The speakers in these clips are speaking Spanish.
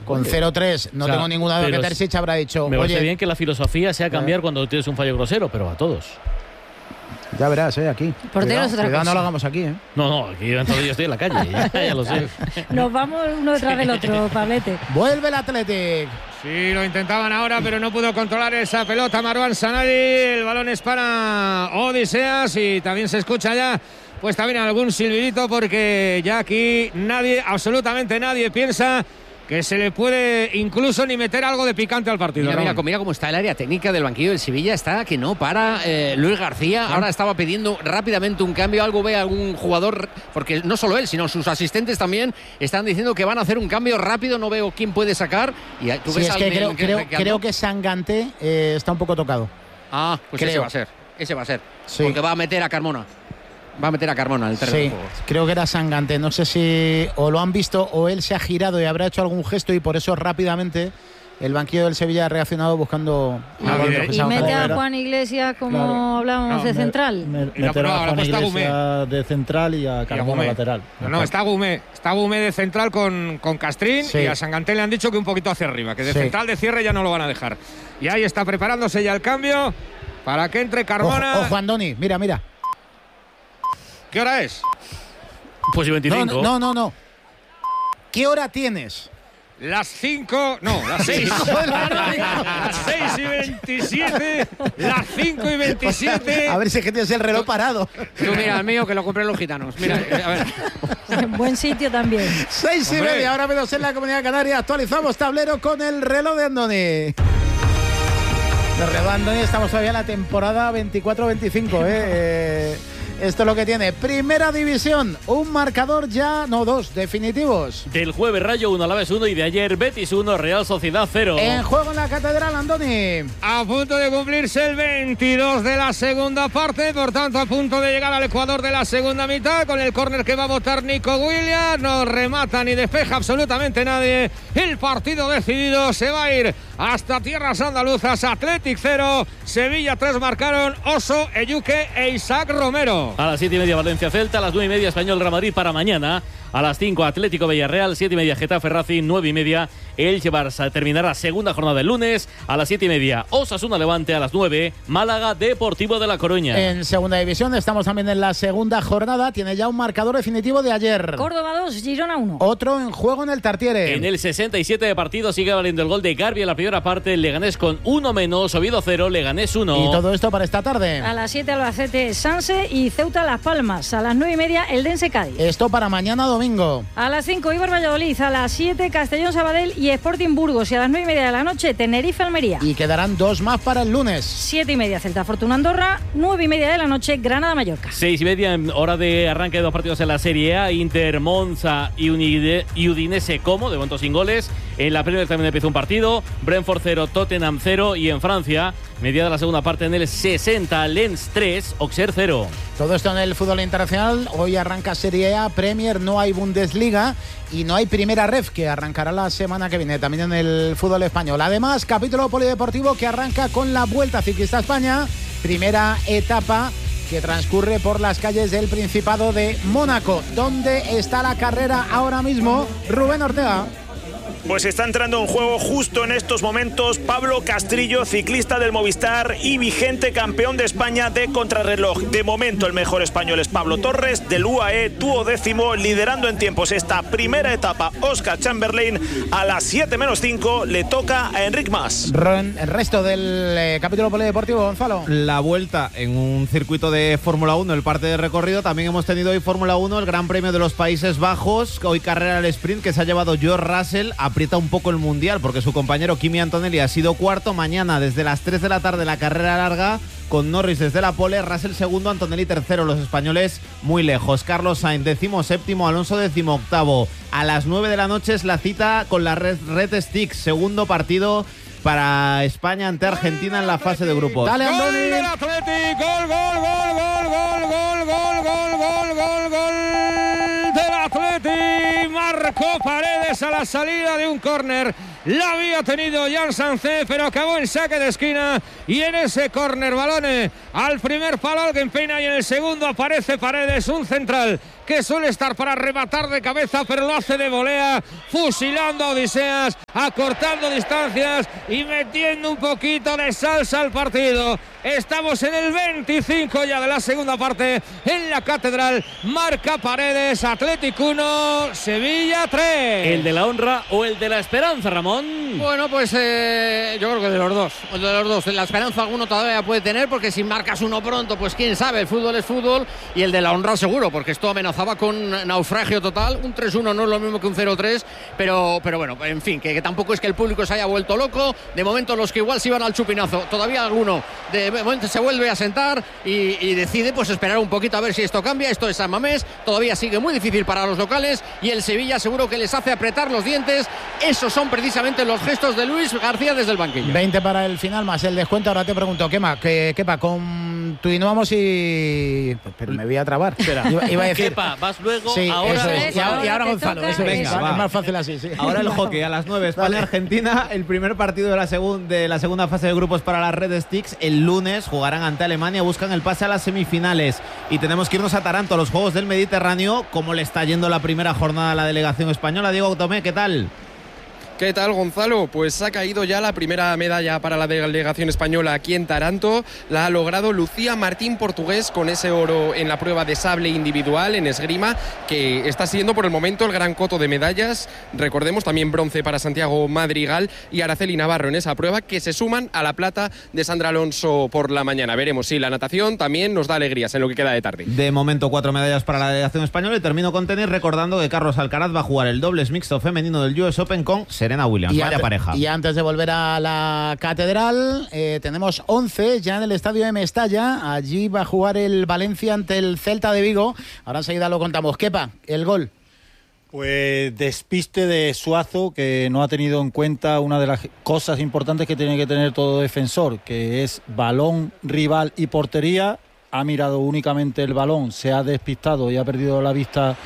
con 0-3 no tengo ninguna duda que Terzic habrá dicho, me parece bien que la filosofía sea cambiar cuando tienes un fallo grosero, pero a todos. Ya verás, aquí. Porteros otra cosa. No lo hagamos aquí, No, aquí yo estoy en la calle, ya lo sé. Nos vamos uno detrás del otro, Pablete. Vuelve el Athletic. Sí, lo intentaban ahora, pero no pudo controlar esa pelota Marwan Sanadi. El balón es para Odiseas y también se escucha ya, pues también algún silbidito, porque ya aquí nadie, absolutamente nadie piensa que se le puede incluso ni meter algo de picante al partido. Mira cómo está el área técnica del banquillo del Sevilla. Está que no para Luis García. Ahora estaba pidiendo rápidamente un cambio. Algún jugador, porque no solo él, sino sus asistentes también están diciendo que van a hacer un cambio rápido. No veo quién puede sacar. Y tú ves creo que Sanganté está un poco tocado. Pues ese va a ser. Sí. Porque va a meter a Carmona. Va a meter a Carmona el terreno de juego. Creo que era Sanganté. No sé si o lo han visto o él se ha girado y habrá hecho algún gesto, y por eso rápidamente el banquillo del Sevilla ha reaccionado buscando. Y mete a Juan Iglesias, como hablábamos, de central. Meter a Juan Iglesias de central y a Carmona lateral. No, está Gumé de central con Castrín, y a Sanganté le han dicho que un poquito hacia arriba, que de central de cierre ya no lo van a dejar. Y ahí está preparándose ya el cambio para que entre Carmona. Ojo, Andoni, mira. ¿Qué hora es? Pues y 25. No. ¿Qué hora tienes? Las 5, no, las 6. Las 6:27, las 5:27. A ver si es que tienes el reloj parado. Tú mira, el mío, que lo compré los gitanos. Mira, a ver. Buen sitio también. 6:30, ahora menos en la Comunidad Canaria. Actualizamos tablero con el reloj de Andoni. El reloj de Andoni, estamos todavía en la temporada 24-25, Esto es lo que tiene. Primera división, un marcador ya, no, dos definitivos. Del jueves Rayo 1, Alavés 1 y de ayer Betis 1, Real Sociedad 0. En juego en la Catedral, Andoni. A punto de cumplirse el 22 de la segunda parte, por tanto a punto de llegar al ecuador de la segunda mitad, con el córner que va a botar Nico Williams. No remata ni despeja absolutamente nadie. El partido decidido, se va a ir hasta tierras andaluzas. Athletic 0, Sevilla 3 marcaron Oso, Eyuque e Isaac Romero. A las 7:30 Valencia Celta, a las 9:30 Español Real Madrid para mañana. A las 5 Atlético Villarreal, 7:30 Getafe Racing, 9:30 Elche Barça. Terminará segunda jornada el lunes. A las 7:30 Osasuna Levante, a las 9 Málaga Deportivo de La Coruña. En segunda división estamos también en la segunda jornada. Tiene ya un marcador definitivo de ayer. Córdoba 2, Girona 1. Otro en juego en el Tartiere. En el 67 de partido sigue valiendo el gol de Garbi en la primera parte. Leganés con 1 menos, Oviedo 0, Leganés 1. Y todo esto para esta tarde. A las 7 Albacete Sanse y Ceuta Las Palmas. A las 9:30 Eldense Cádiz. Esto para mañana domingo. A las 5 Eibar Valladolid. A las 7 Castellón Sabadell y Sporting Burgos. Y a las 9:30 de la noche Tenerife Almería. Y quedarán dos más para el lunes. 7:30 Celta Fortuna Andorra. 9:30 de la noche Granada Mallorca. 6:30 en hora de arranque de dos partidos en la Serie A. Inter Monza y Udinese Como, de momento sin goles. En la Premier también empezó un partido. Brentford 0, Tottenham 0. Y en Francia, mediada la segunda parte, en el 60 Lens 3, Auxerre 0. Todo esto en el fútbol internacional. Hoy arranca Serie A, Premier, no hay Bundesliga y no hay Primera Ref, que arrancará la semana que viene también en el fútbol español. Además, capítulo polideportivo que arranca con la Vuelta Ciclista a España, primera etapa que transcurre por las calles del Principado de Mónaco. ¿Dónde está la carrera ahora mismo? Rubén Ortega. Pues está entrando en juego justo en estos momentos Pablo Castrillo, ciclista del Movistar y vigente campeón de España de contrarreloj. De momento el mejor español es Pablo Torres, del UAE, 12º, liderando en tiempos esta primera etapa. Oscar Chamberlain, a las 7 menos 5 le toca a Enric Mas. El resto del capítulo polideportivo, Gonzalo. La vuelta en un circuito de Fórmula 1, el parte de recorrido. También hemos tenido hoy Fórmula 1, el Gran Premio de los Países Bajos. Hoy carrera al sprint que se ha llevado George Russell. Aprieta un poco el mundial porque su compañero Kimi Antonelli ha sido cuarto. Mañana desde las 3 de la tarde la carrera larga con Norris desde la pole, Russell segundo, Antonelli tercero, los españoles muy lejos. Carlos Sainz 17º, Alonso 18º. A las 9 de la noche es la cita con la Red Sticks, segundo partido para España ante Argentina en la fase de grupos. Dale, Andoni. Gol del Athletic, gol del Athletic. Marcó Paredes a la salida de un córner. La había tenido Jan Sánchez, pero acabó en saque de esquina. Y en ese córner, balones al primer palo Alguien Peña, y en el segundo aparece Paredes, un central que suele estar para rematar de cabeza, pero lo hace de volea, fusilando a Odiseas, acortando distancias y metiendo un poquito de salsa al partido. Estamos en el 25 ya de la segunda parte en la Catedral. Marca Paredes, Atlético 1, Sevilla 3. ¿El de la honra o el de la esperanza, Ramón? Bueno, pues yo creo que de los dos. El de los dos. La esperanza alguno todavía puede tener, porque si marcas uno pronto, pues quién sabe, el fútbol es fútbol. Y el de la honra seguro, porque esto amenazaba con naufragio total. Un 3-1 no es lo mismo que un 0-3, pero bueno, en fin, que tampoco es que el público se haya vuelto loco. De momento los que igual se iban al chupinazo, todavía alguno de momento se vuelve a sentar y decide pues esperar un poquito a ver si esto cambia. Esto es San Mamés, todavía sigue muy difícil para los locales, y el Sevilla seguro que les hace apretar los dientes. Esos son precisamente los gestos de Luis García desde el banquillo. 20 para el final más el descuento. Ahora te pregunto, Kepa, continuamos y... Pero me voy a trabar. Iba a decir... Kepa, vas luego, sí, ahora... Eso es. Y ahora Gonzalo. Eso es. Venga, va. Es más fácil así, sí. Ahora el hockey a las 9, España-Argentina. El primer partido de la segunda fase de grupos para las Red Sticks. El lunes jugarán ante Alemania, buscan el pase a las semifinales. Y tenemos que irnos a Taranto, a los Juegos del Mediterráneo. ¿Cómo le está yendo la primera jornada a la delegación española? Diego Tomé, ¿qué tal? ¿Qué tal, Gonzalo? Pues ha caído ya la primera medalla para la delegación española aquí en Taranto. La ha logrado Lucía Martín Portugués con ese oro en la prueba de sable individual en esgrima, que está siendo por el momento el gran coto de medallas. Recordemos también bronce para Santiago Madrigal y Araceli Navarro en esa prueba, que se suman a la plata de Sandra Alonso por la mañana. Veremos si la natación también nos da alegrías en lo que queda de tarde. De momento 4 medallas para la delegación española, y termino con tenis recordando que Carlos Alcaraz va a jugar el dobles mixto femenino del US Open con Serena Williams. Vaya pareja. Y antes de volver a la Catedral, tenemos 11 ya en el estadio de Mestalla. Allí va a jugar el Valencia ante el Celta de Vigo. Ahora enseguida lo contamos. Kepa, el gol. Pues despiste de Suazo, que no ha tenido en cuenta una de las cosas importantes que tiene que tener todo defensor, que es balón, rival y portería. Ha mirado únicamente el balón, se ha despistado y ha perdido la vista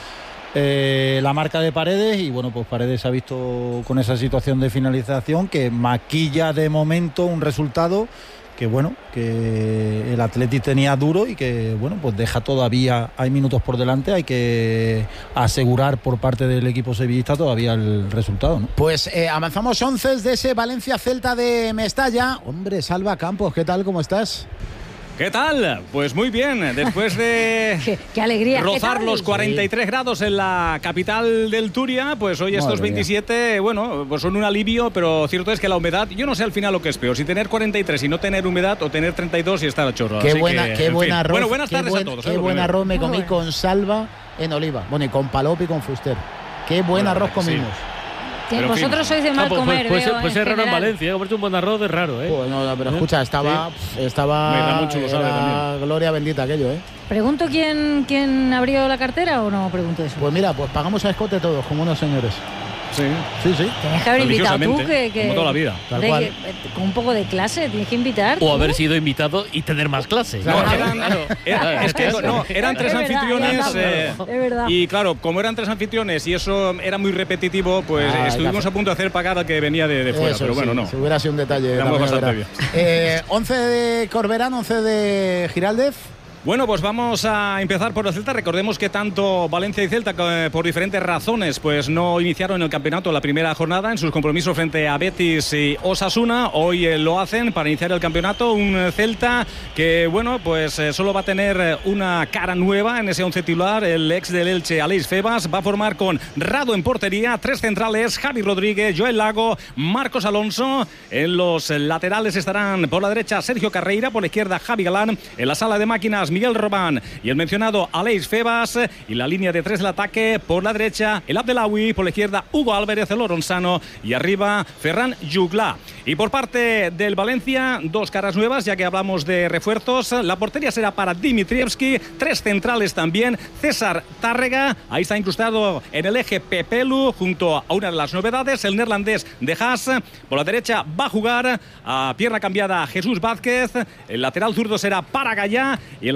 la marca de Paredes, y bueno, pues Paredes ha visto con esa situación de finalización que maquilla de momento un resultado que bueno, que el Athletic tenía duro y que bueno, pues deja todavía, hay minutos por delante, hay que asegurar por parte del equipo sevillista todavía el resultado, ¿no? Pues avanzamos 11 de ese Valencia Celta de Mestalla. Hombre, Salva Campos, ¿qué tal? ¿Cómo estás? ¿Qué tal? Pues muy bien, después de qué alegría, rozar los 43 grados en la capital del Turia, pues hoy estos 27, bueno, pues son un alivio, pero cierto es que la humedad, yo no sé al final lo que es peor, si tener 43 y no tener humedad, o tener 32 y estar a chorro. Qué buen arroz. Bueno, buenas tardes a todos. Qué buen arroz me comí con Salva en Oliva, bueno, y con Palop y con Fuster. Qué buen arroz comimos. Sí. Vosotros sois de mal comer, pues es raro en Valencia, comerte un buen arroz es raro, ¿eh? Bueno, pero escucha, estaba mucho, lo sabe también. Gloria bendita aquello, ¿eh? ¿Pregunto quién abrió la cartera o no pregunto eso? Pues mira, pues pagamos a escote todos, como unos señores. Sí. Tienes que haber invitado tú, como toda la vida. Con un poco de clase, tienes que invitar. O haber sido invitado y tener más clase. Eran tres anfitriones. Es verdad. Y claro, como eran tres anfitriones y eso era muy repetitivo, pues estuvimos a punto de hacer pagar al que venía de fuera. Eso, pero bueno, no. Si hubiera sido un detalle. Bastante bien. 11 de Corberán, 11 de Giraldez. Bueno, pues vamos a empezar por el Celta. Recordemos que tanto Valencia y Celta, por diferentes razones, pues no iniciaron el campeonato la primera jornada en sus compromisos frente a Betis y Osasuna. Hoy lo hacen para iniciar el campeonato. Un Celta que, bueno, pues solo va a tener una cara nueva en ese once titular. El ex del Elche, Aleix Febas, va a formar con Rado en portería, tres centrales, Javi Rodríguez, Joel Lago, Marcos Alonso. En los laterales estarán por la derecha Sergio Carreira, por la izquierda Javi Galán, en la sala de máquinas Miguel Robán y el mencionado Aleix Febas, y la línea de tres del ataque por la derecha el Abdelawi, por la izquierda Hugo Álvarez, el Oronsano, y arriba Ferran Jugla. Y por parte del Valencia, dos caras nuevas, ya que hablamos de refuerzos. La portería será para Dimitrievski, tres centrales también, César Tárrega, ahí está incrustado en el eje Pepelu, junto a una de las novedades, el neerlandés de Haas. Por la derecha va a jugar a pierna cambiada Jesús Vázquez, el lateral zurdo será para Gallá, y en la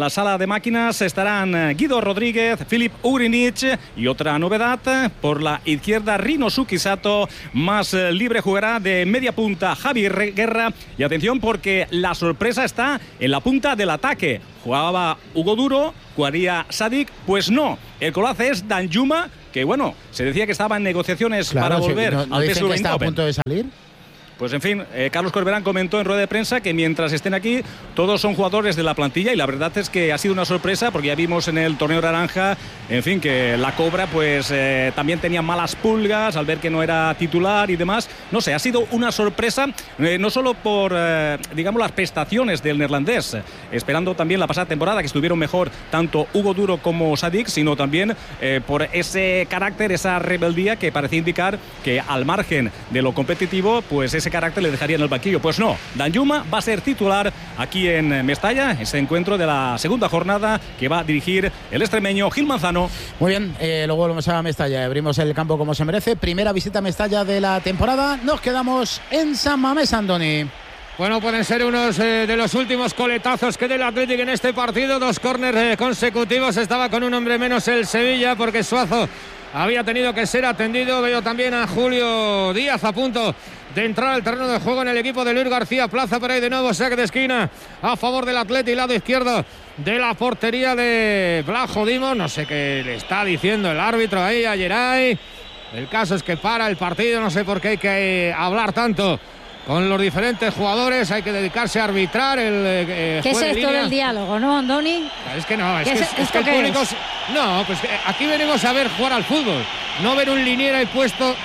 la sala de máquinas estarán Guido Rodríguez, Filip Ugrinic y otra novedad, por la izquierda Rinosuke Sato, más libre jugará de media punta Javier Guerra. Y atención porque la sorpresa está en la punta del ataque. Jugaba Hugo Duro, jugaría Sadik, pues no. El que lo hace es Danjuma, que bueno, se decía que estaba en negociaciones para volver ¿no al dicen PSV que está a Eindhoven. punto de salir? Pues en fin, Carlos Corberán comentó en rueda de prensa que mientras estén aquí todos son jugadores de la plantilla, y la verdad es que ha sido una sorpresa porque ya vimos en el torneo naranja, en fin, que la Cobra pues también tenía malas pulgas al ver que no era titular y demás. No sé, ha sido una sorpresa, no solo por digamos las prestaciones del neerlandés, esperando también la pasada temporada que estuvieron mejor tanto Hugo Duro como Sadik, sino también por ese carácter, esa rebeldía que parecía indicar que al margen de lo competitivo, pues ese carácter le dejaría en el banquillo. Pues no, Danjuma va a ser titular aquí en Mestalla, ese encuentro de la segunda jornada que va a dirigir el extremeño Gil Manzano. Muy bien, luego volvemos a Mestalla, abrimos el campo como se merece. Primera visita a Mestalla de la temporada. Nos quedamos en San Mamés, Andoni. Bueno, pueden ser unos de los últimos coletazos que del Athletic en este partido. 2 córners consecutivos. Estaba con un hombre menos el Sevilla porque Suazo había tenido que ser atendido. Veo también a Julio Díaz a punto de entrar al terreno de juego en el equipo de Luis García Plaza. Por ahí de nuevo saque de esquina a favor del Athletic, lado izquierdo de la portería de Blajo Dimos. No sé qué le está diciendo el árbitro ahí a Geray. El caso es que para el partido. No sé por qué hay que hablar tanto con los diferentes jugadores. Hay que dedicarse a arbitrar el ¿Qué es esto del diálogo, no, Andoni? Es que no, es ¿Esto que el qué público... es? No, pues aquí venimos a ver jugar al fútbol, no ver un liniero ahí puesto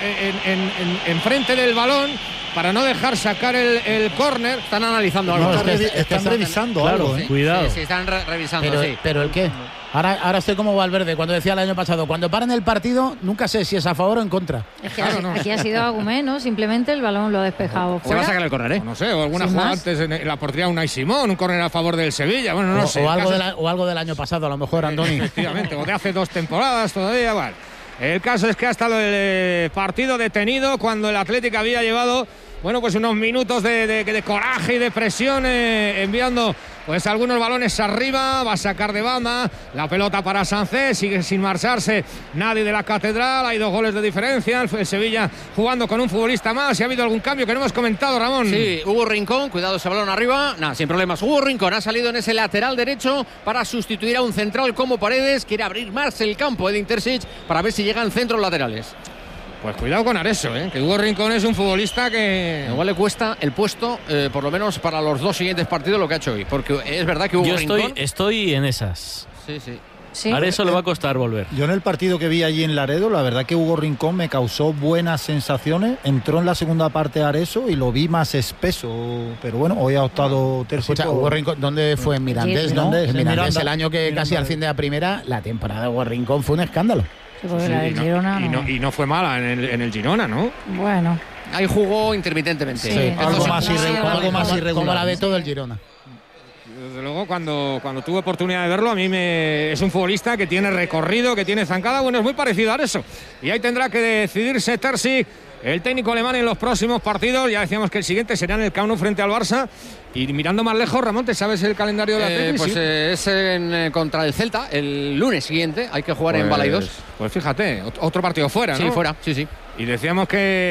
en frente del balón para no dejar sacar el córner. Están analizando algo. No, están revisando algo. Cuidado. Sí, están revisando, sí. Pero ¿el qué? Ahora estoy como Valverde cuando decía el año pasado, cuando paran el partido nunca sé si es a favor o en contra. Es que aquí ha sido Agumé, ¿no? Simplemente el balón lo ha despejado Se va fuera. a sacar el córner, ¿eh? No sé, o alguna Sin jugada más. antes en la portería de Unai Simón, un córner a favor del Sevilla. Bueno, no sé. O algo del año pasado, a lo mejor, Andoni. Efectivamente, o de hace 2 temporadas todavía, vale. El caso es que ha estado el partido detenido cuando el Atlético había llevado, bueno, pues unos minutos de coraje y de presión, enviando pues algunos balones arriba. Va a sacar de banda la pelota para Sánchez, sigue sin marcharse nadie de la Catedral. Hay 2 goles de diferencia, el Sevilla jugando con un futbolista más. Y ha habido algún cambio que no hemos comentado, Ramón. Sí, Hugo Rincón, cuidado ese balón arriba, nada, sin problemas. Hugo Rincón ha salido en ese lateral derecho para sustituir a un central como Paredes. Quiere abrir más el campo de Intersic para ver si llegan centros laterales. Pues cuidado con Areso, que Hugo Rincón es un futbolista que... Igual le cuesta el puesto, por lo menos para los 2 siguientes partidos, lo que ha hecho hoy. Porque es verdad que Hugo Yo Rincón... estoy en esas. Sí, sí. Sí. A eso le va a costar volver. Yo en el partido que vi allí en Laredo, la verdad que Hugo Rincón me causó buenas sensaciones. Entró en la segunda parte Areso y lo vi más espeso. Pero bueno, hoy ha optado tercio. Escucha, Hugo Rincón, ¿dónde fue? En Mirandés, ¿no? Mirandés, En Mirandés, Miranda. el año que casi al fin de la primera, la temporada de Hugo Rincón fue un escándalo. Sí, porque la del Girona, y no fue mala en el Girona, ¿no? Bueno. Ahí jugó intermitentemente. Sí. Algo más Sí, irregular. Como la de todo el Girona. Desde luego, cuando tuve oportunidad de verlo, a mí es un futbolista que tiene recorrido, que tiene zancada. Bueno, es muy parecido a eso. Y ahí tendrá que decidirse Terzic, el técnico alemán, en los próximos partidos. Ya decíamos que el siguiente será en el Camp Nou frente al Barça. Y mirando más lejos, Ramón, ¿te sabes el calendario de Atleti? Pues Sí. es contra el Celta, el lunes siguiente. Hay que jugar en Balaidos. Pues fíjate, otro partido fuera, ¿no? Sí, fuera, sí. Y decíamos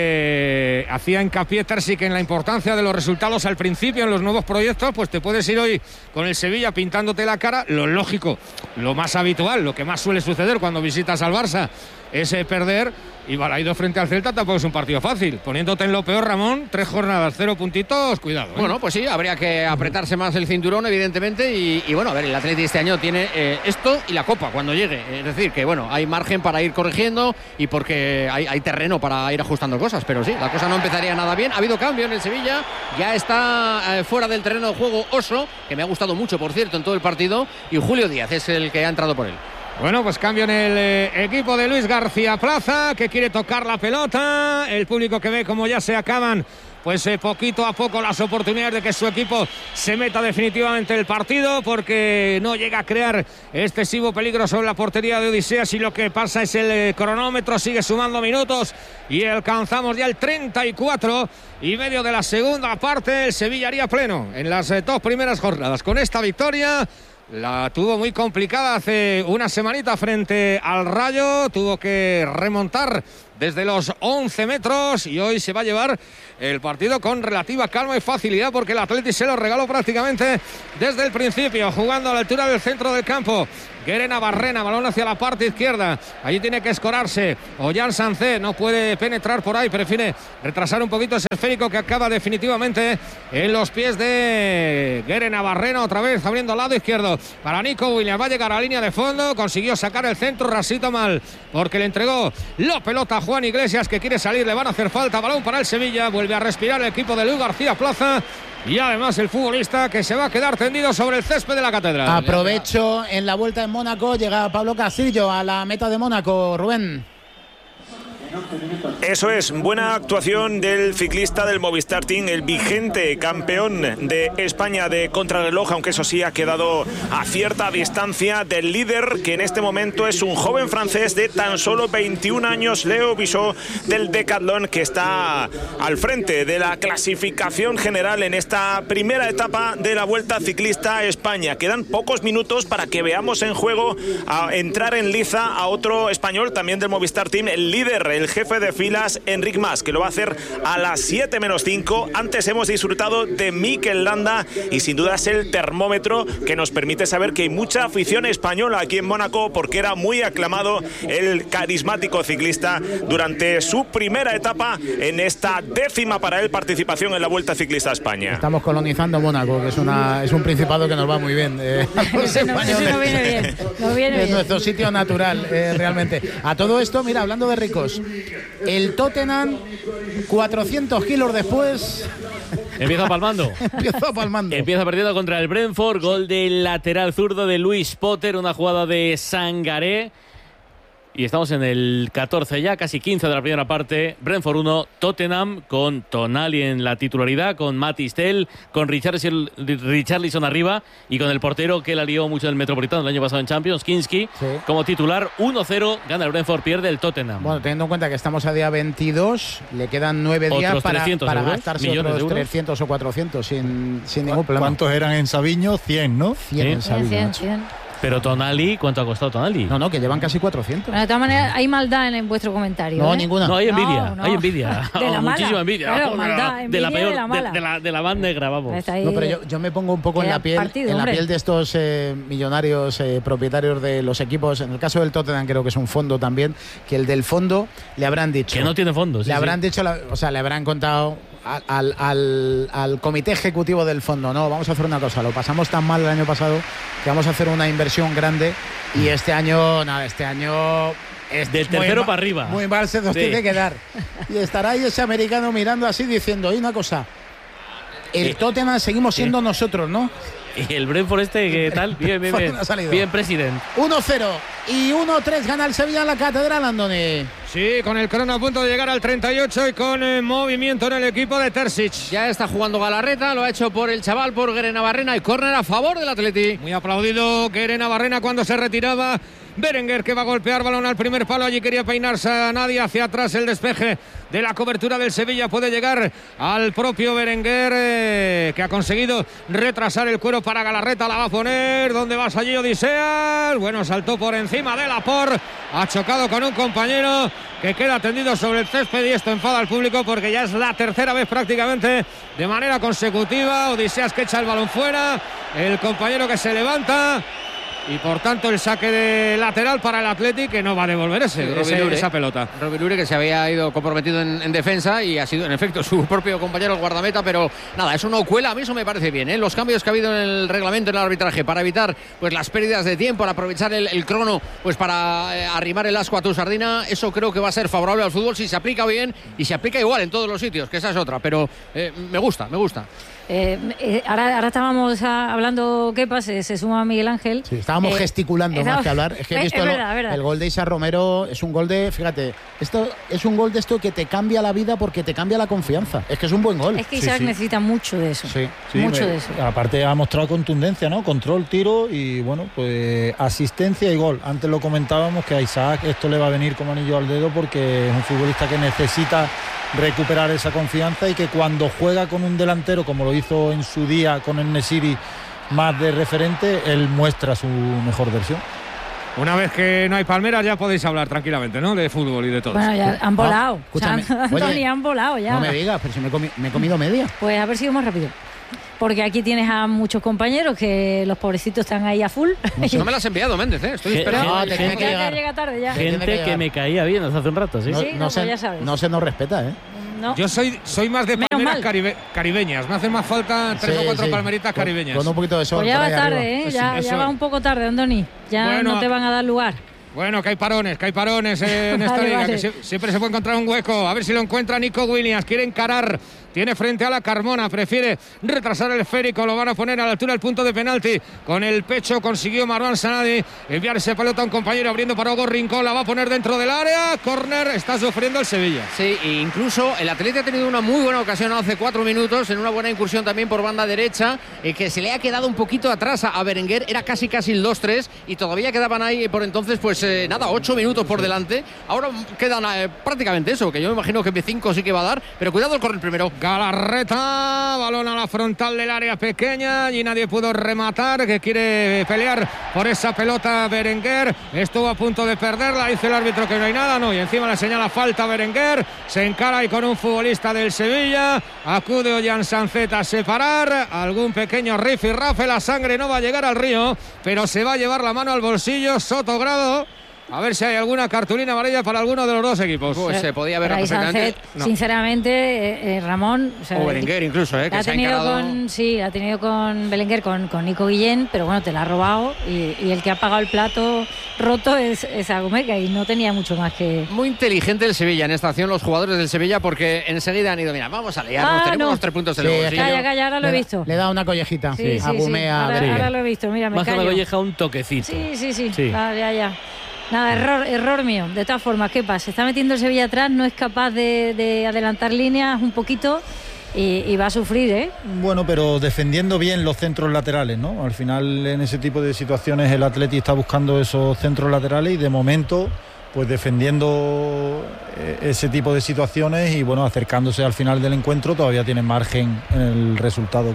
que hacía hincapié Terzic en la importancia de los resultados al principio en los nuevos proyectos. Pues te puedes ir hoy con el Sevilla pintándote la cara. Lo lógico, lo más habitual, lo que más suele suceder cuando visitas al Barça es perder. Y Balaidos frente al Celta tampoco es un partido fácil. Poniéndote en lo peor, Ramón, 3 jornadas, 0 puntitos, cuidado. Bueno, pues sí, habría que apretarse más el cinturón, evidentemente. Y bueno, a ver, el Atleti este año tiene esto y la Copa cuando llegue. Es decir, que bueno, hay margen para ir corrigiendo y porque hay terreno para ir ajustando cosas. Pero sí, la cosa no empezaría nada bien. Ha habido cambio en el Sevilla. Ya está fuera del terreno de juego Oso, que me ha gustado mucho, por cierto, en todo el partido. Y Julio Díaz es el que ha entrado por él. Bueno, pues cambio en el equipo de Luis García Plaza, que quiere tocar la pelota. El público que ve como ya se acaban, pues poquito a poco las oportunidades de que su equipo se meta definitivamente en el partido, porque no llega a crear excesivo peligro sobre la portería de Odiseas. Y lo que pasa es el cronómetro sigue sumando minutos y alcanzamos ya el 34 y medio de la segunda parte. El Sevilla haría pleno en las 2 primeras jornadas. Con esta victoria La tuvo muy complicada hace una semanita frente al Rayo, tuvo que remontar desde los 11 metros y hoy se va a llevar el partido con relativa calma y facilidad porque el Athletic se lo regaló prácticamente desde el principio, jugando a la altura del centro del campo. Guerena Barrena, balón hacia la parte izquierda, allí tiene que escorarse Ollán Sancé, no puede penetrar por ahí, prefiere retrasar un poquito ese esférico que acaba definitivamente en los pies de Guerena Barrena, otra vez abriendo al lado izquierdo para Nico Williams, va a llegar a la línea de fondo, consiguió sacar el centro, rasito mal, porque le entregó la pelota a Juan Iglesias, que quiere salir, le van a hacer falta, balón para el Sevilla, vuelve a respirar el equipo de Luis García Plaza. Y además el futbolista que se va a quedar tendido sobre el césped de la catedral. Aprovecho en la vuelta en Mónaco, llega Pablo Castillo a la meta de Mónaco, Rubén. Eso es, buena actuación del ciclista del Movistar Team, el vigente campeón de España de contrarreloj, aunque eso sí ha quedado a cierta distancia del líder, que en este momento es un joven francés de tan solo 21 años, Leo Bissot, del Decathlon, que está al frente de la clasificación general en esta primera etapa de la Vuelta Ciclista a España. Quedan pocos minutos para que veamos en juego a entrar en liza a otro español también del Movistar Team, el líder, el jefe de filas, Enric Mas, que lo va a hacer a las 7 menos 5. Antes hemos disfrutado de Mikel Landa y sin duda es el termómetro que nos permite saber que hay mucha afición española aquí en Mónaco, porque era muy aclamado el carismático ciclista durante su primera etapa en esta 10ª para él participación en la Vuelta Ciclista a España. Estamos colonizando Mónaco, que es un principado que nos va muy bien. Eso nos viene bien. Es nuestro sitio natural, realmente. A todo esto, mira, hablando de ricos, el Tottenham, 400 kilos después, empieza palmando. Empieza perdiendo contra el Brentford. Gol del lateral zurdo de Luis Potter, una jugada de Sangaré. Y estamos en el 14 ya, casi 15 de la primera parte. Brentford 1, Tottenham, con Tonali en la titularidad, con Mathys Tel, con Richarlison arriba y con el portero que la lió mucho en el Metropolitano el año pasado en Champions, Kinski, sí, como titular. 1-0, gana el Brentford, pierde el Tottenham. Bueno, teniendo en cuenta que estamos a día 22, le quedan 9 días para gastarse otros 300 o 400 sin ningún problema. ¿Cuántos eran en Sabiño? 100, ¿no? 100 en Sabiño. 100. Pero Tonali, ¿cuánto ha costado Tonali? No, que llevan casi 400. Bueno, de todas maneras, hay maldad en vuestro comentario. No, ninguna. No, hay envidia. No. Hay envidia. De la muchísima envidia. Claro, maldad, envidia de la peor, de la mala. de la más negra, vamos. No, pero yo me pongo un poco en la piel de estos millonarios propietarios de los equipos. En el caso del Tottenham creo que es un fondo también, que el del fondo le habrán dicho... Que no tiene fondo. Le habrán dicho, le habrán contado al comité ejecutivo del fondo, no, vamos a hacer una cosa, lo pasamos tan mal el año pasado que vamos a hacer una inversión grande y este año es del tercero para arriba. Muy mal se nos tiene que dar. Y estará ahí ese americano mirando así diciendo, oye, una cosa, el Tottenham seguimos siendo nosotros, ¿no? Y el Brentford ¿qué tal? Bien, presidente. 1-0 y 1-3 gana el Sevilla en la Catedral, Andoni. Sí, con el crono a punto de llegar al 38 y con movimiento en el equipo de Terzic. Ya está jugando Galarreta, lo ha hecho por el chaval, por Guerena Barrena, y córner a favor del Atleti. Muy aplaudido Guerena Barrena cuando se retiraba. Berenguer, que va a golpear balón al primer palo, allí quería peinarse a nadie, hacia atrás el despeje de la cobertura del Sevilla, puede llegar al propio Berenguer, que ha conseguido retrasar el cuero para Galarreta, la va a poner, ¿dónde vas allí, Odiseas? Bueno, saltó por encima de Laporte, ha chocado con un compañero que queda tendido sobre el césped y esto enfada al público porque ya es la tercera vez prácticamente de manera consecutiva. Odiseas que echa el balón fuera, el compañero que se levanta. Y por tanto el saque de lateral para el Athletic, que no va a devolver esa pelota. Robbie Lure, que se había ido comprometido en defensa y ha sido en efecto su propio compañero el guardameta, pero nada, eso no cuela, a mí eso me parece bien, ¿eh? Los cambios que ha habido en el reglamento, en el arbitraje, para evitar pues las pérdidas de tiempo, para aprovechar el crono, pues para arrimar el asco a tu sardina, eso creo que va a ser favorable al fútbol si se aplica bien y se aplica igual en todos los sitios, que esa es otra, pero me gusta. Ahora estábamos hablando Kepa, se suma Miguel Ángel. Sí, estábamos gesticulando más que hablar. Es que he visto verdad. El gol de Isa Romero, es un gol de, fíjate, esto es un gol de esto que te cambia la vida porque te cambia la confianza. Es que es un buen gol. Es que Isaac necesita mucho de eso. Sí, mucho de eso. Aparte ha mostrado contundencia, ¿no? Control, tiro y bueno, pues asistencia y gol. Antes lo comentábamos que a Isaac esto le va a venir como anillo al dedo porque es un futbolista que necesita recuperar esa confianza y que cuando juega con un delantero como lo hizo en su día con el Nesiri, más de referente, él muestra su mejor versión. Una vez que no hay palmeras ya podéis hablar tranquilamente, ¿no? De fútbol y de todo. Bueno, ya han volado. Escúchame. Tony, han volado ya. No me digas, pero si me he comido media. Pues a ver si vamos rápido. Porque aquí tienes a muchos compañeros que los pobrecitos están ahí a full. No me las has enviado, Méndez, ¿eh? Estoy esperando. No, tiene que llegar. Llega tarde ya. Gente que me caía bien hace un rato, ¿sí? Sí, pues ya sabes. No se nos respeta, ¿eh? No. Yo soy más de Menos palmeras mal. caribeñas. Me hacen más falta 3 o 4 palmeritas caribeñas. Con un poquito de sol. Pues ya por va ahí tarde, arriba. ¿eh? Ya va un poco tarde, Andoni. Ya Bueno, no te van a dar lugar. Bueno, que hay parones en esta liga, vale. que siempre se puede encontrar un hueco. A ver si lo encuentra Nico Williams. Quiere encarar, tiene frente a la Carmona, prefiere retrasar el esférico, lo van a poner a la altura del punto de penalti. Con el pecho consiguió Marwan Sanadi enviar ese pelota a un compañero, abriendo para Hugo Rincón, la va a poner dentro del área. Córner, está sufriendo el Sevilla. Sí, e incluso el Atleti ha tenido una muy buena ocasión hace 4 minutos, en una buena incursión también por banda derecha, que se le ha quedado un poquito atrás a Berenguer, era casi el 2-3 y todavía quedaban ahí por entonces, pues 8 minutos por delante. Ahora quedan prácticamente eso, que yo me imagino que B5 sí que va a dar, pero cuidado el correr primero. Galarreta, balón a la frontal del área pequeña y nadie pudo rematar, que quiere pelear por esa pelota Berenguer, estuvo a punto de perderla, dice el árbitro que no hay nada, no, y encima le señala falta Berenguer, se encara ahí con un futbolista del Sevilla, acude Ollán Sánchez a separar, algún pequeño rifirrafe, la sangre no va a llegar al río, pero se va a llevar la mano al bolsillo Sotogrado. A ver si hay alguna cartulina amarilla para alguno de los dos equipos. Pues se podía ver perfectamente. No. Sinceramente, Ramón. O Berenguer incluso, que se ha encarado. Ha tenido con Berenguer, con Nico Guillén, pero bueno, te la ha robado. Y el que ha pagado el plato roto es Agumeca y no tenía mucho más que. Muy inteligente el Sevilla en esta acción, los jugadores del Sevilla, porque enseguida han ido, mira, vamos a liarnos, tenemos los 3 puntos del bolsillo. Calla, ahora lo he visto. Le da una collejita. Sí. Ahora lo he visto, mira, me Más callo. que una colleja, un toquecito. Sí. Ya. Nada, error mío. De todas formas, ¿qué pasa? Se está metiendo el Sevilla atrás, no es capaz de adelantar líneas un poquito y va a sufrir, ¿eh? Bueno, pero defendiendo bien los centros laterales, ¿no? Al final, en ese tipo de situaciones, el Atleti está buscando esos centros laterales y de momento, pues defendiendo ese tipo de situaciones y, bueno, acercándose al final del encuentro, todavía tiene margen en el resultado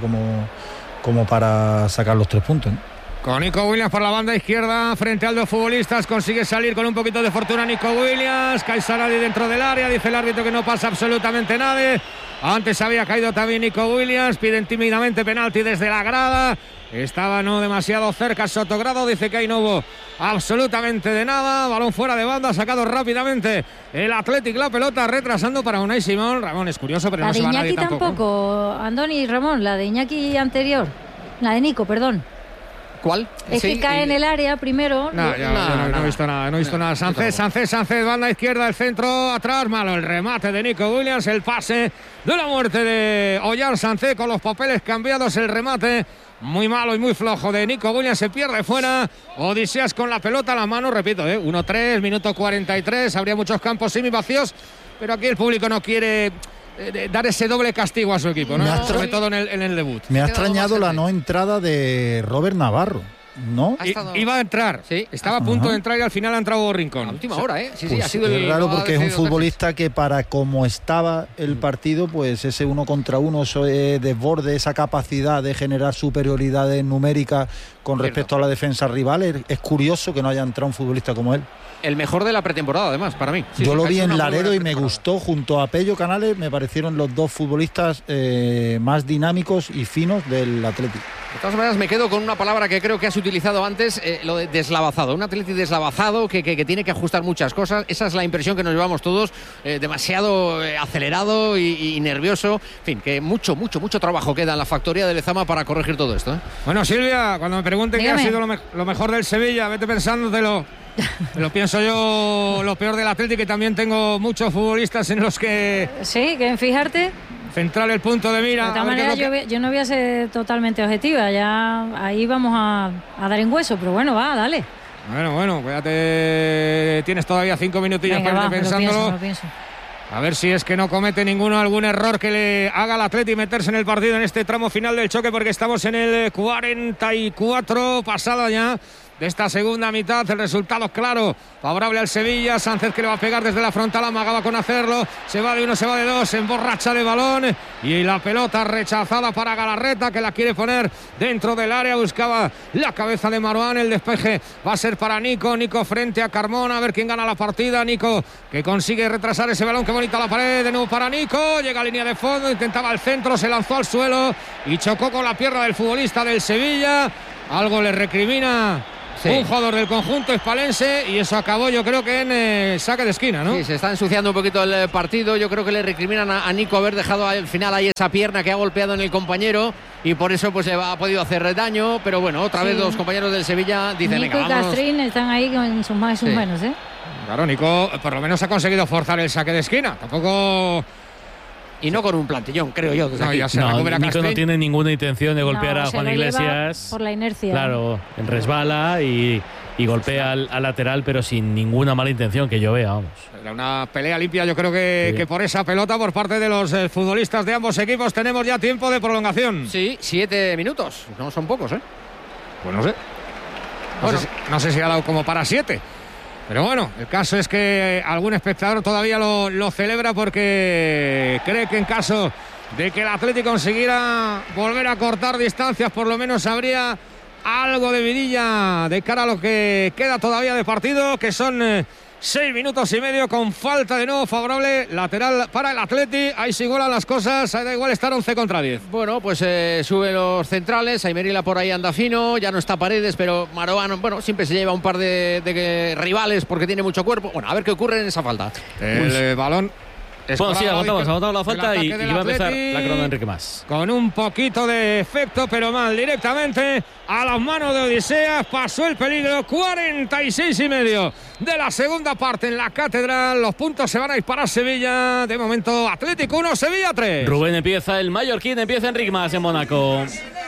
como para sacar los 3 puntos, ¿no? Con Nico Williams por la banda izquierda frente a dos futbolistas, consigue salir con un poquito de fortuna Nico Williams, cae Saradi dentro del área, dice el árbitro que no pasa absolutamente nadie. Antes había caído también Nico Williams, piden tímidamente penalti desde la grada, estaba no demasiado cerca Sotogrado, dice que ahí no hubo absolutamente de nada, balón fuera de banda, sacado rápidamente el Athletic, la pelota retrasando para Unai Simón. Ramón, es curioso, pero no se va nadie tampoco. La de Iñaki tampoco, Andoni y Ramón, la de Iñaki anterior, la de Nico, perdón. ¿Cuál? Es que cae en el área primero. No he visto nada. Sánchez, banda izquierda, el centro, atrás, malo el remate de Nico Williams, el pase de la muerte de Ollán Sánchez con los papeles cambiados, el remate muy malo y muy flojo de Nico Williams, se pierde fuera. Odiseas con la pelota a la mano, repito, 1-3, minuto 43, habría muchos campos semivacíos, pero aquí el público no quiere dar ese doble castigo a su equipo, ¿no? Sobre todo en el debut. Me ha extrañado la no entrada de Robert Navarro, ¿no? Iba a entrar, ¿sí? Estaba a punto de entrar y al final ha entrado Rincón. A última hora, Sí, pues ha sido es raro porque es un futbolista que para como estaba el partido, pues ese 1 contra 1, ese desborde, esa capacidad de generar superioridades numéricas con respecto a la defensa rival, es curioso que no haya entrado un futbolista como él. El mejor de la pretemporada, además, para mí. Yo lo vi en Laredo y me gustó, junto a Pello Canales, me parecieron los dos futbolistas más dinámicos y finos del Atlético. De todas maneras, me quedo con una palabra que creo que has utilizado antes, lo de deslavazado. Un Atlético deslavazado que tiene que ajustar muchas cosas. Esa es la impresión que nos llevamos todos, demasiado acelerado y nervioso. En fin, que mucho trabajo queda en la factoría de Lezama para corregir todo esto. Bueno, Silvia, cuando me pregunten qué ha sido lo mejor del Sevilla, vete pensándotelo. Lo pienso yo, lo peor del Atlético, que también tengo muchos futbolistas en los que... Sí, que en fijarte... Centrar el punto de mira. De todas maneras, yo no voy a ser totalmente objetiva, ya ahí vamos a dar en hueso, pero bueno, va, dale. Bueno, cuídate, tienes todavía 5 minutillos para ir pensándolo. Lo pienso. A ver si es que no comete algún error que le haga al Atleti meterse en el partido en este tramo final del choque, porque estamos en el 44, pasada ya de esta segunda mitad. El resultado claro, favorable al Sevilla. Sánchez que le va a pegar desde la frontal, amagaba con hacerlo. Se va de uno, se va de dos, se emborracha de balón. Y la pelota rechazada para Galarreta, que la quiere poner dentro del área. Buscaba la cabeza de Marouane. El despeje va a ser para Nico. Nico frente a Carmona, a ver quién gana la partida. Nico que consigue retrasar ese balón. Qué bonita la pared, de nuevo para Nico. Llega a línea de fondo, intentaba el centro, se lanzó al suelo y chocó con la pierna del futbolista del Sevilla. Algo le recrimina un jugador del conjunto hispalense y eso acabó, yo creo que en saque de esquina, ¿no? Sí, se está ensuciando un poquito el partido. Yo creo que le recriminan a Nico haber dejado al final ahí esa pierna que ha golpeado en el compañero y por eso pues ha podido hacer daño. Pero bueno, otra vez los compañeros del Sevilla dicen: Nico venga, y Castrín están ahí con sus más y sus menos, ¿eh? Claro, Nico por lo menos ha conseguido forzar el saque de esquina. Tampoco... Y no con un plantillón, creo yo. Nico no tiene ninguna intención de golpear a Juan Iglesias. Por la inercia. Claro, resbala y golpea al lateral, pero sin ninguna mala intención que yo vea, vamos. Era una pelea limpia, yo creo que por esa pelota por parte de los futbolistas de ambos equipos. Tenemos ya tiempo de prolongación. Sí, 7 minutos. No son pocos, ¿eh? Pues no sé. No sé si ha dado como para 7. Pero bueno, el caso es que algún espectador todavía lo celebra porque cree que en caso de que el Atlético consiguiera volver a cortar distancias, por lo menos habría algo de vidilla de cara a lo que queda todavía de partido, que son 6 minutos y medio con falta de nuevo favorable lateral para el Atleti. Ahí se igualan las cosas, da igual estar 11 contra 10. Bueno, pues suben los centrales, Aymerila por ahí anda fino, ya no está Paredes, pero Marouane, bueno, siempre se lleva un par de rivales porque tiene mucho cuerpo. Bueno, a ver qué ocurre en esa falta. El balón... Bueno, sí, aguantamos la falta y va a empezar la crono de Enrique Mas. Con un poquito de efecto, pero mal directamente a las manos de Odiseas. Pasó el peligro, 46 y medio de la segunda parte en la Catedral. Los puntos se van a ir para Sevilla. De momento, Atlético 1, Sevilla 3. Rubén empieza, el mallorquín empieza Enrique Mas en Mónaco.